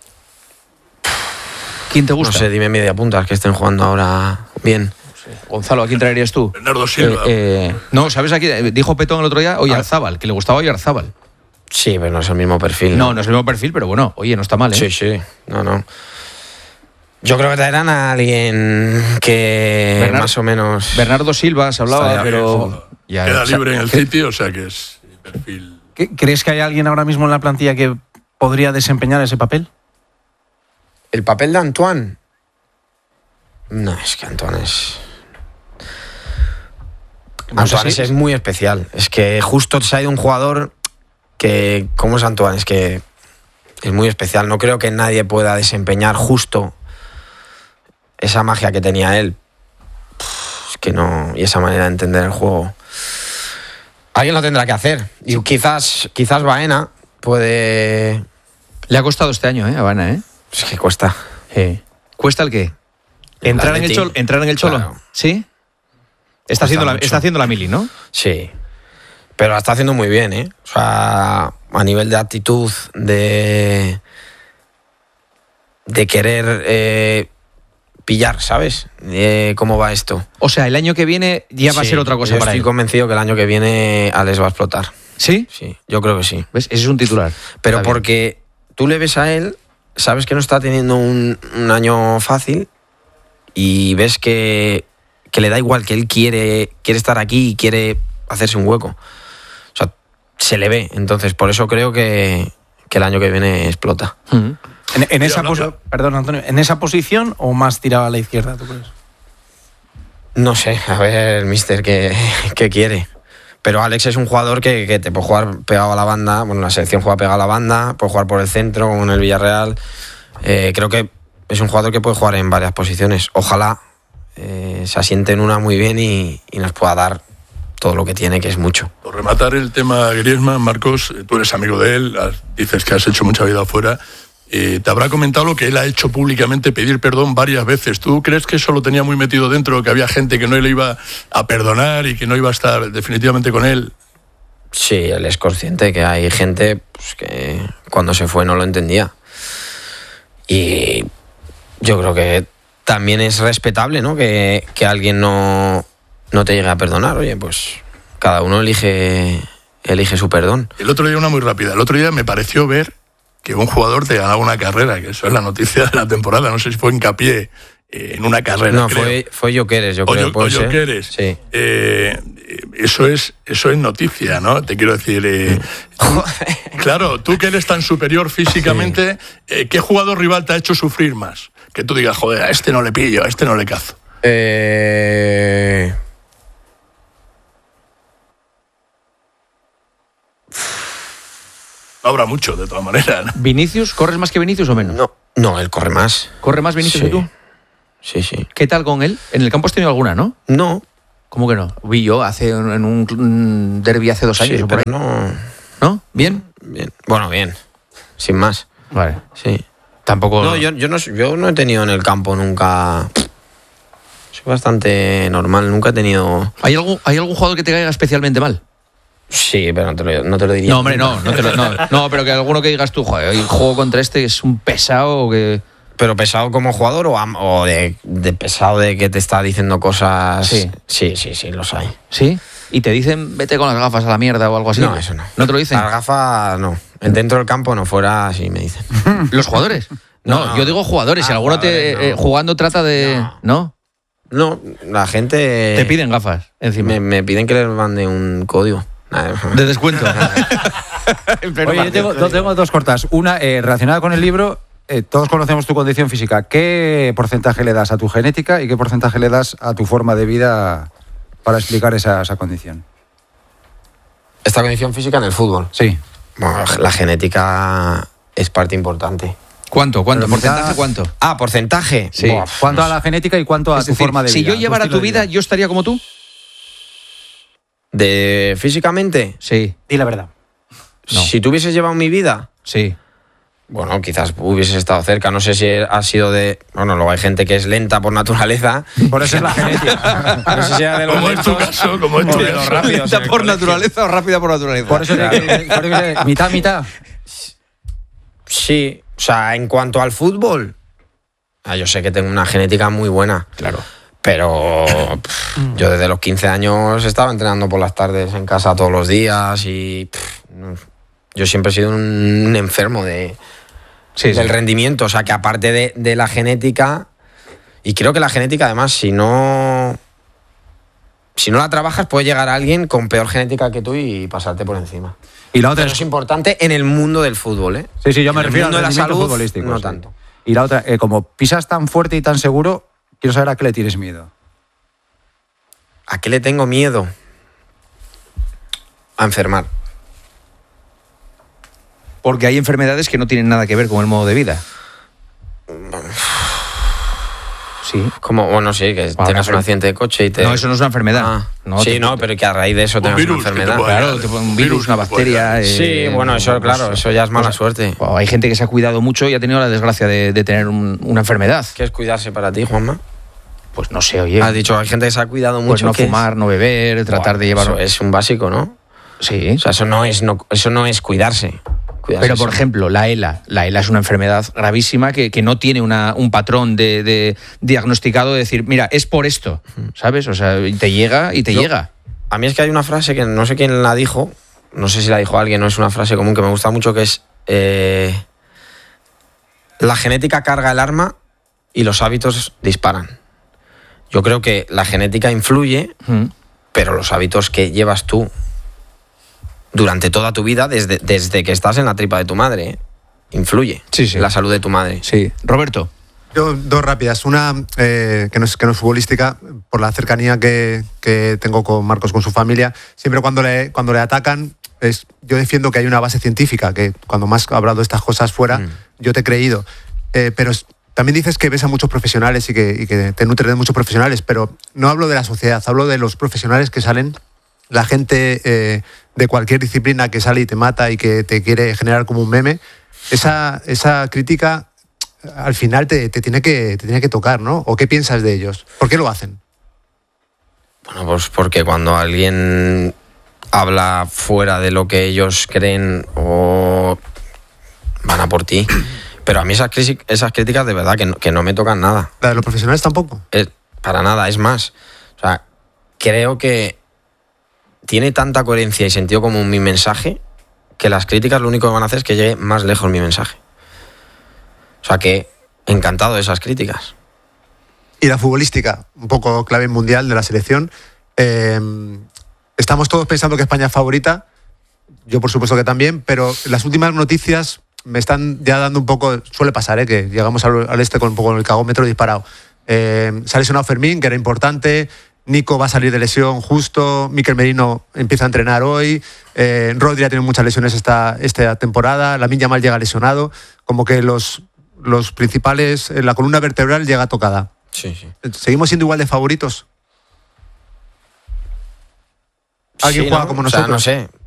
¿Quién te gusta? No sé, dime media punta, que estén jugando ahora bien. Gonzalo, ¿a quién traerías tú? Bernardo Silva. No, ¿sabes a quién? Dijo Petón el otro día Oyarzábal, que le gustaba Oyarzábal. Sí, pero no es el mismo perfil. No es el mismo perfil, pero bueno, oye, no está mal, ¿eh? Sí. No. Yo creo que traerán a alguien que más o menos... Bernardo Silva se hablaba, Estaría pero... bien, queda libre en el City, o sea que es perfil... ¿Crees que hay alguien ahora mismo en la plantilla que podría desempeñar ese papel? ¿El papel de Antoine? No, es que Antoine es... Antoine es muy especial. Es que justo se ha ido un jugador que... ¿Cómo es Antoine? Es que es muy especial. No creo que nadie pueda desempeñar justo esa magia que tenía él. Es que no... Y esa manera de entender el juego... Alguien lo tendrá que hacer. Y quizás Baena puede... Le ha costado este año, a Baena, Es que cuesta. ¿Cuesta el qué? ¿Entrar en el Cholo? Claro. ¿Sí? Está haciendo la mili, ¿no? Sí. Pero la está haciendo muy bien, ¿eh? O sea, a nivel de actitud, de querer pillar, ¿sabes? ¿Cómo va esto? O sea, el año que viene ya va a ser otra cosa para él. Estoy convencido que el año que viene Alex va a explotar. ¿Sí? Sí, yo creo que sí. ¿Ves? Ese es un titular. Pero está porque tú le ves a él, sabes que no está teniendo un año fácil y ves que le da igual, que él quiere estar aquí y quiere hacerse un hueco. O sea, se le ve. Entonces, por eso creo que el año que viene explota. Perdón, Antonio, ¿en esa posición o más tirado a la izquierda, tú crees? No sé, a ver el míster qué quiere. Pero Alex es un jugador que te puede jugar pegado a la banda. Bueno, la selección juega pegado a la banda, puede jugar por el centro, como en el Villarreal. Creo que es un jugador que puede jugar en varias posiciones. Ojalá se asiente en una muy bien y nos pueda dar todo lo que tiene, que es mucho. Por rematar el tema Griezmann, Marcos, tú eres amigo de él, dices que has hecho mucha vida afuera. te habrá comentado lo que él ha hecho públicamente, pedir perdón varias veces. ¿Tú crees que eso lo tenía muy metido dentro, que había gente que no le iba a perdonar y que no iba a estar definitivamente con él? Sí, él es consciente que hay gente pues, que cuando se fue no lo entendía. Y yo creo que también es respetable, ¿no? Que alguien no te llegue a perdonar. Oye, pues cada uno elige su perdón. El otro día, una muy rápida, el otro día me pareció ver que un jugador te ganaba una carrera, que eso es la noticia de la temporada, no sé si fue hincapié en una carrera. No, fue Jokeres, yo creo. O Jokeres. Sí. Eso es noticia, ¿no? Te quiero decir, claro, tú que eres tan superior físicamente, sí. ¿Qué jugador rival te ha hecho sufrir más? Que tú digas, joder, a este no le pillo, a este no le cazo. Habrá mucho, de todas maneras, ¿no? ¿Vinicius? ¿Corres más que Vinicius o menos? No, él corre más. ¿Corre más Vinicius que tú? Sí. ¿Qué tal con él? ¿En el campo has tenido alguna, no? No. ¿Cómo que no? Vi yo en un derbi hace 2 años. Sí, pero no. ¿No? ¿Bien? Bien. Bueno, bien. Sin más. Vale. Sí. Tampoco... No, yo no he tenido en el campo nunca... Soy bastante normal, nunca he tenido... ¿Hay algún jugador que te caiga especialmente mal? Sí, pero no te lo diría. No, hombre, no, pero que alguno que digas tú, joder, hoy juego contra este que es un pesado que... ¿Pero pesado como jugador o de pesado de que te está diciendo cosas? Sí, los hay. ¿Sí? ¿Y te dicen vete con las gafas a la mierda o algo así? No, eso no. ¿No te lo dicen? Las gafas no. Dentro del campo no, fuera sí me dicen. ¿Los jugadores? No, yo digo jugadores. Si alguno jugando trata de... ¿No? No, la gente... Te piden gafas encima. Me piden que les mande un código. De descuento. Oye, yo tengo 2 cortas. Una, relacionada con el libro, todos conocemos tu condición física. ¿Qué porcentaje le das a tu genética y qué porcentaje le das a tu forma de vida para explicar esa condición? ¿Esta condición física en el fútbol? Sí. Bueno, la genética es parte importante. ¿Cuánto? ¿Porcentaje cuánto? Ah, porcentaje. Sí. ¿Cuánto a la genética y cuánto a tu forma de vida? Si yo llevara tu vida, ¿yo estaría como tú? ¿De físicamente? Sí. Di la verdad. No. Si tú hubieses llevado mi vida... Sí. Bueno, quizás hubieses estado cerca. No sé si ha sido de... Bueno, luego hay gente que es lenta por naturaleza. Por eso es la genética. No sé si era de los lentos, como es tu caso. De los rápidos. ¿Lenta por naturaleza o rápida por naturaleza? Por eso mitad. Sí. O sea, en cuanto al fútbol... yo sé que tengo una genética muy buena. Claro. Pero yo desde los 15 años estaba entrenando por las tardes en casa todos los días yo siempre he sido un enfermo del rendimiento. O sea, que aparte de la genética, y creo que la genética además, si no la trabajas, puede llegar a alguien con peor genética que tú y pasarte por encima. Y la otra es importante en el mundo del fútbol, ¿eh? Sí, yo me refiero al mundo de la salud futbolístico. No tanto. Y la otra, como pisas tan fuerte y tan seguro, quiero saber a qué le tienes miedo. ¿A qué le tengo miedo? A enfermar. Porque hay enfermedades que no tienen nada que ver con el modo de vida. Sí. Como, bueno, sí, que tengas un accidente de coche y te... No, eso no es una enfermedad. Pero que a raíz de eso tengas una enfermedad. Claro, un virus, una bacteria... sí, bueno, eso claro, eso ya es mala suerte. Hay gente que se ha cuidado mucho y ha tenido la desgracia de tener una enfermedad. ¿Qué es cuidarse para ti, Juanma? Pues no sé, oye. Has dicho, hay gente que se ha cuidado mucho. Pues no fumar, no beber, tratar de llevar... Eso es un básico, ¿no? Sí. O sea, eso no es cuidarse. Pero, por ejemplo, la ELA es una enfermedad gravísima que no tiene un patrón de diagnosticado de decir, mira, es por esto, ¿sabes? O sea, te llega. A mí es que hay una frase que no sé quién la dijo, no sé si la dijo alguien, no es una frase común que me gusta mucho, que es la genética carga el arma y los hábitos disparan. Yo creo que la genética influye, pero los hábitos que llevas tú durante toda tu vida, desde que estás en la tripa de tu madre, influye en la salud de tu madre. Sí. Roberto. Yo, 2 rápidas. Una que no es futbolística, por la cercanía que tengo con Marcos, con su familia. Siempre cuando le atacan, yo defiendo que hay una base científica, que cuando más he hablado de estas cosas fuera, yo te he creído. Pero también dices que ves a muchos profesionales y que te nutres de muchos profesionales, pero no hablo de la sociedad, hablo de los profesionales que salen, la gente de cualquier disciplina que sale y te mata y que te quiere generar como un meme. esa crítica al final te tiene que tocar, ¿no? ¿O qué piensas de ellos? ¿Por qué lo hacen? Bueno, pues porque cuando alguien habla fuera de lo que ellos creen o van a por ti. Pero a mí esas críticas de verdad que no me tocan nada. ¿La de los profesionales tampoco? Para nada, es más. O sea, creo que tiene tanta coherencia y sentido común mi mensaje que las críticas lo único que van a hacer es que llegue más lejos mi mensaje. O sea que encantado de esas críticas. Y la futbolística, un poco clave mundial de la selección. Estamos todos pensando que España es favorita. Yo por supuesto que también, pero las últimas noticias me están ya dando un poco, suele pasar, que llegamos al este con un poco el cagómetro disparado. Se ha lesionado Fermín, que era importante. Nico va a salir de lesión justo. Mikel Merino empieza a entrenar hoy. Rodri ha tenido muchas lesiones esta temporada. Lamine Yamal llega lesionado. Como que los principales, la columna vertebral llega tocada. Sí. ¿Seguimos siendo igual de favoritos? ¿Alguien juega como nosotros? O sea, no sé.